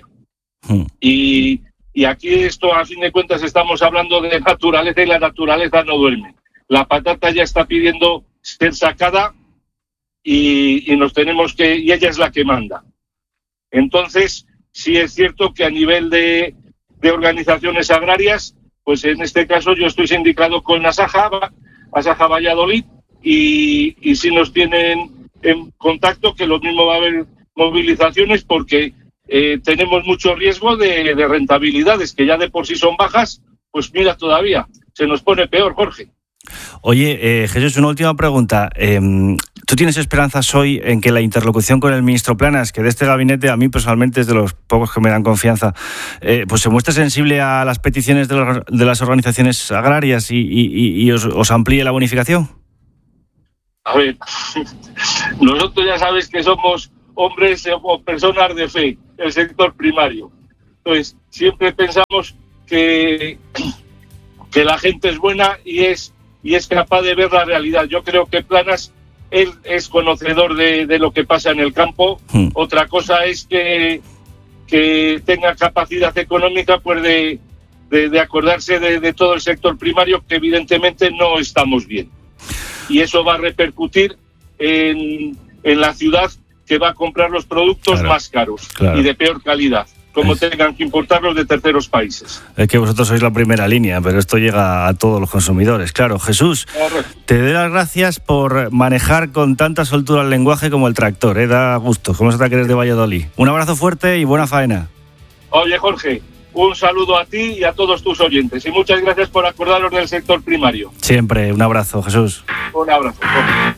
Y aquí esto, a fin de cuentas, estamos hablando de naturaleza y la naturaleza no duerme. La patata ya está pidiendo ser sacada y nos tenemos que, y ella es la que manda. Entonces, sí es cierto que a nivel de organizaciones agrarias, pues en este caso yo estoy sindicado con Asaja Valladolid, y si nos tienen en contacto, que lo mismo va a haber movilizaciones, porque tenemos mucho riesgo de rentabilidades, que ya de por sí son bajas, pues mira, todavía se nos pone peor, Jorge. Oye, Jesús, una última pregunta. ¿Tú tienes esperanzas hoy en que la interlocución con el ministro Planas, que de este gabinete a mí personalmente es de los pocos que me dan confianza, pues se muestre sensible a las peticiones de las organizaciones agrarias y os amplíe la bonificación? A ver, nosotros ya sabes que somos hombres o personas de fe, el sector primario. Entonces, siempre pensamos que la gente es buena y es capaz de ver la realidad. Yo creo que Planas, él es conocedor de lo que pasa en el campo. Otra cosa es que tenga capacidad económica, pues de acordarse de todo el sector primario, que evidentemente no estamos bien. Y eso va a repercutir en la ciudad, que va a comprar los productos más caros y de peor calidad, como tengan que importarlos de terceros países. Es que vosotros sois la primera línea, pero esto llega a todos los consumidores. Claro, Jesús, te doy las gracias por manejar con tanta soltura el lenguaje como el tractor, da gusto. ¿Cómo se te quieres de Valladolid? Un abrazo fuerte y buena faena. Oye, Jorge, un saludo a ti y a todos tus oyentes, y muchas gracias por acordaros del sector primario. Siempre, un abrazo, Jesús. Un abrazo, Jorge.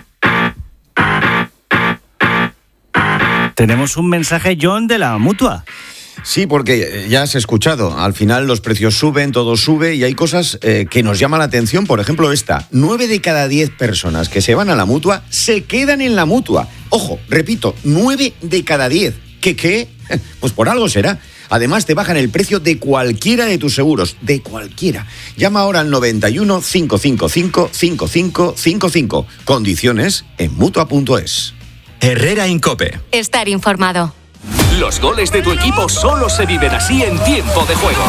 Tenemos un mensaje, John, de la Mutua. Sí, porque ya has escuchado, al final los precios suben, todo sube, y hay cosas que nos llaman la atención. Por ejemplo, esta: 9 de cada 10 personas que se van a la Mutua se quedan en la Mutua. Ojo, repito, 9 de cada 10. ¿Qué? Pues por algo será. Además, te bajan el precio de cualquiera de tus seguros, de cualquiera. Llama ahora al 91 555 5555. Condiciones en Mutua.es. Herrera Incope. Estar informado. Los goles de tu equipo solo se viven así en tiempo de juego.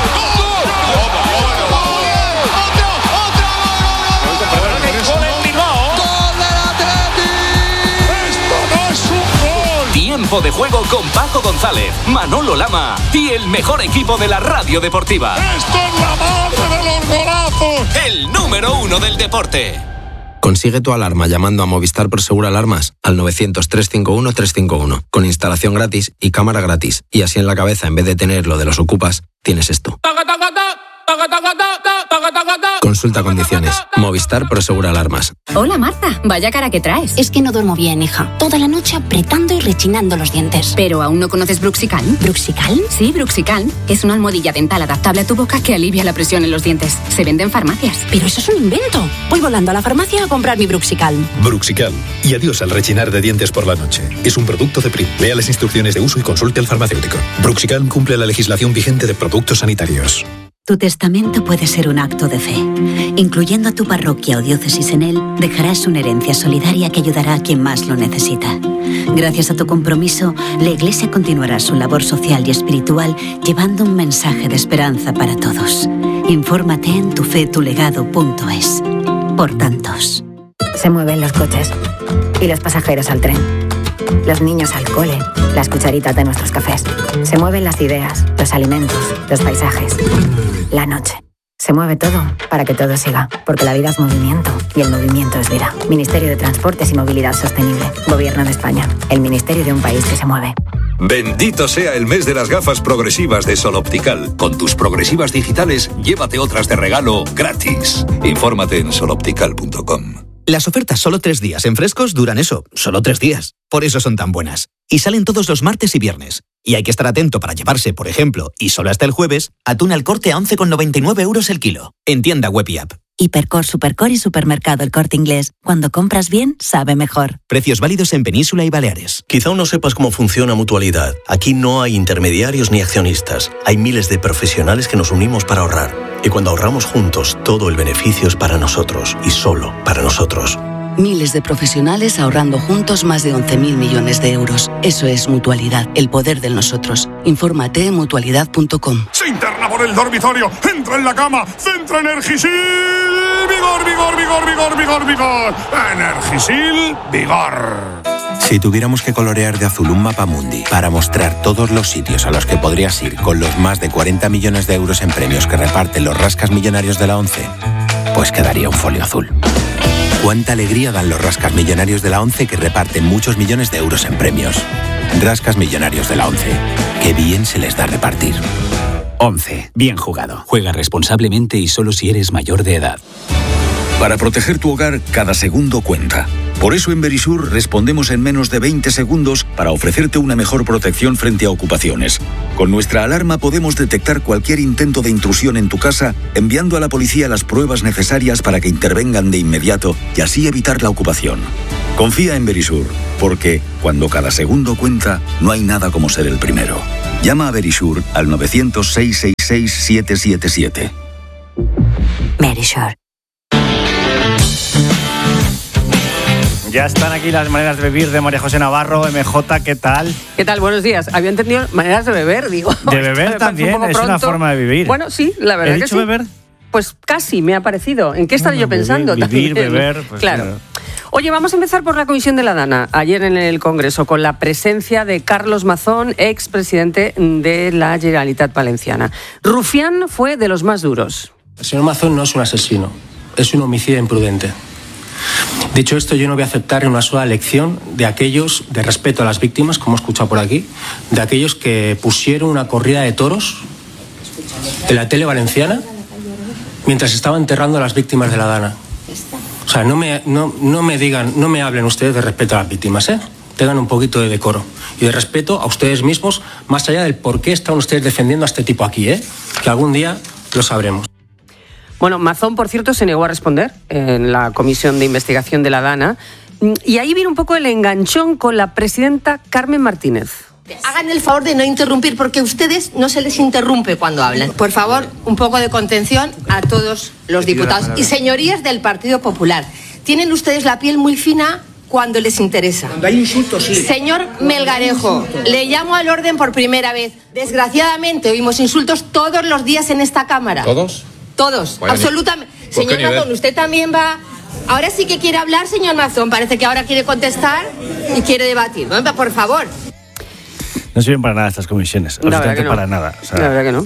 Tiempo de juego con Paco González, Manolo Lama y el mejor equipo de la radio deportiva. ¡Esto es la madre de los golazos! El número 1 del deporte. Consigue tu alarma llamando a Movistar Prosegur Alarmas al 900-351-351, con instalación gratis y cámara gratis. Y así en la cabeza, en vez de tener lo de los ocupas, tienes esto. Consulta condiciones. Movistar Prosegur Alarmas. Hola, Marta. Vaya cara que traes. Es que no duermo bien, hija. Toda la noche apretando y rechinando los dientes. ¿Pero aún no conoces Bruxicalm? ¿Bruxicalm? Sí, Bruxicalm. Es una almohadilla dental adaptable a tu boca que alivia la presión en los dientes. Se vende en farmacias. Pero eso es un invento. Voy volando a la farmacia a comprar mi Bruxicalm. Bruxicalm. Y adiós al rechinar de dientes por la noche. Es un producto de PRI. Lea las instrucciones de uso y consulte al farmacéutico. Bruxicalm cumple la legislación vigente de productos sanitarios. Tu testamento puede ser un acto de fe. Incluyendo a tu parroquia o diócesis en él, dejarás una herencia solidaria que ayudará a quien más lo necesita. Gracias a tu compromiso, la Iglesia continuará su labor social y espiritual, llevando un mensaje de esperanza para todos. Infórmate en tufetulegado.es. Por tantos. Se mueven los coches y los pasajeros al tren. Los niños al cole, las cucharitas de nuestros cafés. Se mueven las ideas, los alimentos, los paisajes. La noche. Se mueve todo para que todo siga, porque la vida es movimiento y el movimiento es vida. Ministerio de Transportes y Movilidad Sostenible. Gobierno de España. El ministerio de un país que se mueve. Bendito sea el mes de las gafas progresivas de Sol Optical. Con tus progresivas digitales, llévate otras de regalo gratis. Infórmate en soloptical.com. Las ofertas solo 3 días en Frescos duran eso, solo 3 días. Por eso son tan buenas. Y salen todos los martes y viernes. Y hay que estar atento para llevarse, por ejemplo, y solo hasta el jueves, atún al Corte a 11,99 € el kilo. En tienda web y app. Hipercor, Supercor y Supermercado El Corte Inglés. Cuando compras bien, sabe mejor. Precios válidos en Península y Baleares. Quizá aún no sepas cómo funciona Mutualidad. Aquí no hay intermediarios ni accionistas. Hay miles de profesionales que nos unimos para ahorrar. Y cuando ahorramos juntos, todo el beneficio es para nosotros y solo para nosotros. Miles de profesionales ahorrando juntos más de 11.000 millones de euros. Eso es Mutualidad, el poder del nosotros. Infórmate en mutualidad.com. Se interna por el dormitorio, entra en la cama, centra Energisil. Vigor, vigor, vigor, vigor, vigor, vigor. Energisil, vigor. Si tuviéramos que colorear de azul un mapamundi para mostrar todos los sitios a los que podrías ir con los más de 40 millones de euros en premios que reparten los rascas millonarios de la ONCE, pues quedaría un folio azul. Cuánta alegría dan los rascas millonarios de la ONCE que reparten muchos millones de euros en premios. Rascas millonarios de la ONCE. Qué bien se les da repartir. ONCE. Bien jugado. Juega responsablemente y solo si eres mayor de edad. Para proteger tu hogar, cada segundo cuenta. Por eso en Verisur respondemos en menos de 20 segundos para ofrecerte una mejor protección frente a ocupaciones. Con nuestra alarma podemos detectar cualquier intento de intrusión en tu casa, enviando a la policía las pruebas necesarias para que intervengan de inmediato y así evitar la ocupación. Confía en Verisur, porque cuando cada segundo cuenta, no hay nada como ser el primero. Llama a Verisur al 900-666-777. Verisur. Ya están aquí las maneras de vivir de María José Navarro, MJ, ¿qué tal? ¿Qué tal? Buenos días. Había entendido maneras de beber, digo. De beber también, es una forma de vivir. Bueno, sí, la verdad ¿He que dicho sí. beber? Pues casi me ha parecido. ¿En qué estaba yo pensando? Vivir, también? beber, pues claro. Oye, vamos a empezar por la Comisión de la Dana, ayer en el Congreso, con la presencia de Carlos Mazón, expresidente de la Generalitat Valenciana. Rufián fue de los más duros. El señor Mazón no es un asesino, es un homicida imprudente. Dicho esto, yo no voy a aceptar una sola lección de aquellos, de respeto a las víctimas, como he escuchado por aquí, de aquellos que pusieron una corrida de toros en la tele valenciana mientras estaban enterrando a las víctimas de la Dana. O sea, no me digan, no me hablen ustedes de respeto a las víctimas, ¿eh? Tengan un poquito de decoro y de respeto a ustedes mismos, más allá del por qué están ustedes defendiendo a este tipo aquí, ¿eh? Que algún día lo sabremos. Bueno, Mazón, por cierto, se negó a responder en la Comisión de Investigación de la Dana. Y ahí viene un poco el enganchón con la presidenta Carmen Martínez. Hagan el favor de no interrumpir, porque a ustedes no se les interrumpe cuando hablan. Por favor, un poco de contención a todos los diputados y señorías del Partido Popular. Tienen ustedes la piel muy fina cuando les interesa. Cuando hay insultos, sí. Señor Melgarejo, le llamo al orden por primera vez. Desgraciadamente oímos insultos todos los días en esta Cámara. ¿Todos? Todos, Bueno, absolutamente. Señor Mazón, usted también va... Ahora sí que quiere hablar, señor Mazón. Parece que ahora quiere contestar y quiere debatir. Bueno, por favor. No sirven para nada estas comisiones, absolutamente no. para nada. O sea, la verdad que no.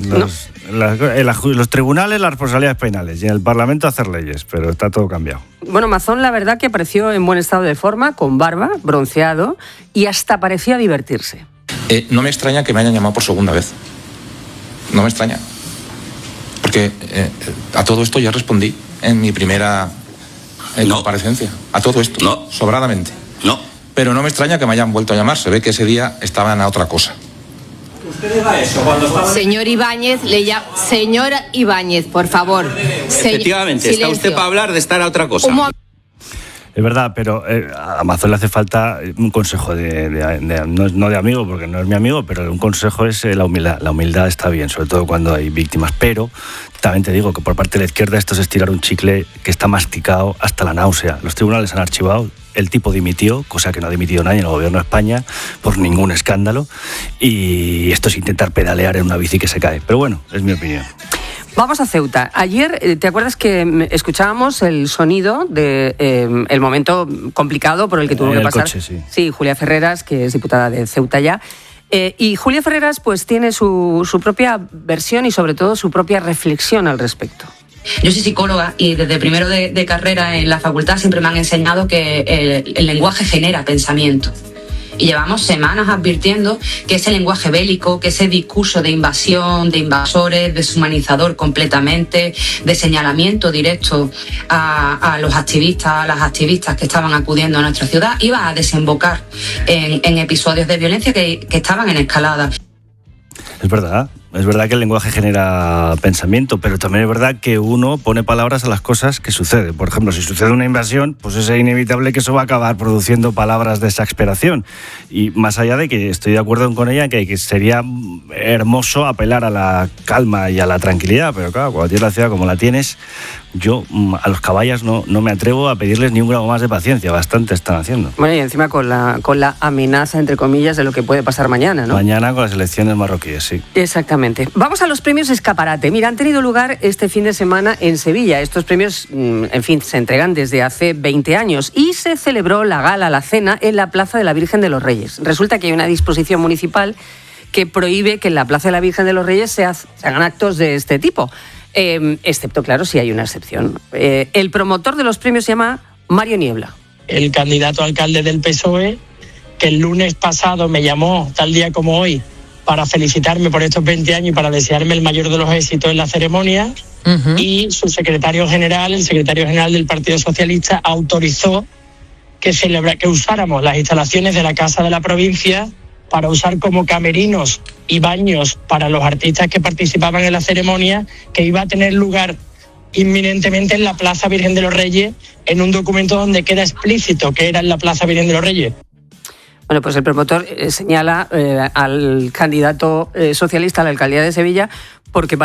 Los tribunales, las responsabilidades penales y en el Parlamento hacer leyes, pero está todo cambiado. Bueno, Mazón, la verdad que apareció en buen estado de forma, con barba, bronceado y hasta parecía divertirse. No me extraña que me hayan llamado por segunda vez. No me extraña. Porque a todo esto ya respondí en mi primera comparecencia. A todo esto. No. Sobradamente. No. Pero no me extraña que me hayan vuelto a llamar. Se ve que ese día estaban a otra cosa. ¿Usted va a eso cuando estaba... Señor Ibáñez, Señor Ibáñez, por favor. Efectivamente, silencio. Está usted para hablar de estar a otra cosa. Es verdad, pero a Mazón le hace falta un consejo no de amigo, porque no es mi amigo, pero un consejo es la humildad. La humildad está bien, sobre todo cuando hay víctimas, pero también te digo que por parte de la izquierda esto es estirar un chicle que está masticado hasta la náusea. Los tribunales han archivado, el tipo dimitió, cosa que no ha dimitido nadie en el gobierno de España, por ningún escándalo, y esto es intentar pedalear en una bici que se cae. Pero bueno, es mi opinión. Vamos a Ceuta. Ayer, ¿te acuerdas que escuchábamos el sonido de el momento complicado por el que tuvo que pasar? Coche, sí. Sí, Julia Ferreras, que es diputada de Ceuta ya. Y Julia Ferreras pues tiene su propia versión y sobre todo su propia reflexión al respecto. Yo soy psicóloga y desde primero de carrera en la facultad siempre me han enseñado que el lenguaje genera pensamiento. Y llevamos semanas advirtiendo que ese lenguaje bélico, que ese discurso de invasión, de invasores, deshumanizador completamente, de señalamiento directo a los activistas, a las activistas que estaban acudiendo a nuestra ciudad, iba a desembocar en episodios de violencia que estaban en escalada. Es verdad que el lenguaje genera pensamiento, pero también es verdad que uno pone palabras a las cosas que suceden. Por ejemplo, si sucede una invasión, pues es inevitable que eso va a acabar produciendo palabras de exasperación. Y más allá de que estoy de acuerdo con ella, que sería hermoso apelar a la calma y a la tranquilidad, pero claro, cuando tienes la ciudad como la tienes, yo a los caballas no me atrevo a pedirles ni un gramo más de paciencia, bastante están haciendo. Bueno, y encima con la amenaza, entre comillas, de lo que puede pasar mañana, ¿no? Mañana con las elecciones marroquíes, sí. Exactamente. Exactamente. Vamos a los premios Escaparate. Mira, han tenido lugar este fin de semana en Sevilla. Estos premios, en fin, se entregan desde hace 20 años y se celebró la gala, la cena, en la Plaza de la Virgen de los Reyes. Resulta que hay una disposición municipal que prohíbe que en la Plaza de la Virgen de los Reyes se hagan actos de este tipo, excepto, claro, si hay una excepción. El promotor de los premios se llama Mario Niebla. El candidato a alcalde del PSOE, que el lunes pasado me llamó, tal día como hoy, para felicitarme por estos 20 años y para desearme el mayor de los éxitos en la ceremonia, y su secretario general, el secretario general del Partido Socialista, autorizó que usáramos las instalaciones de la Casa de la Provincia para usar como camerinos y baños para los artistas que participaban en la ceremonia, que iba a tener lugar inminentemente en la Plaza Virgen de los Reyes, en un documento donde queda explícito que era en la Plaza Virgen de los Reyes. Bueno, pues el promotor señala al candidato socialista a la alcaldía de Sevilla porque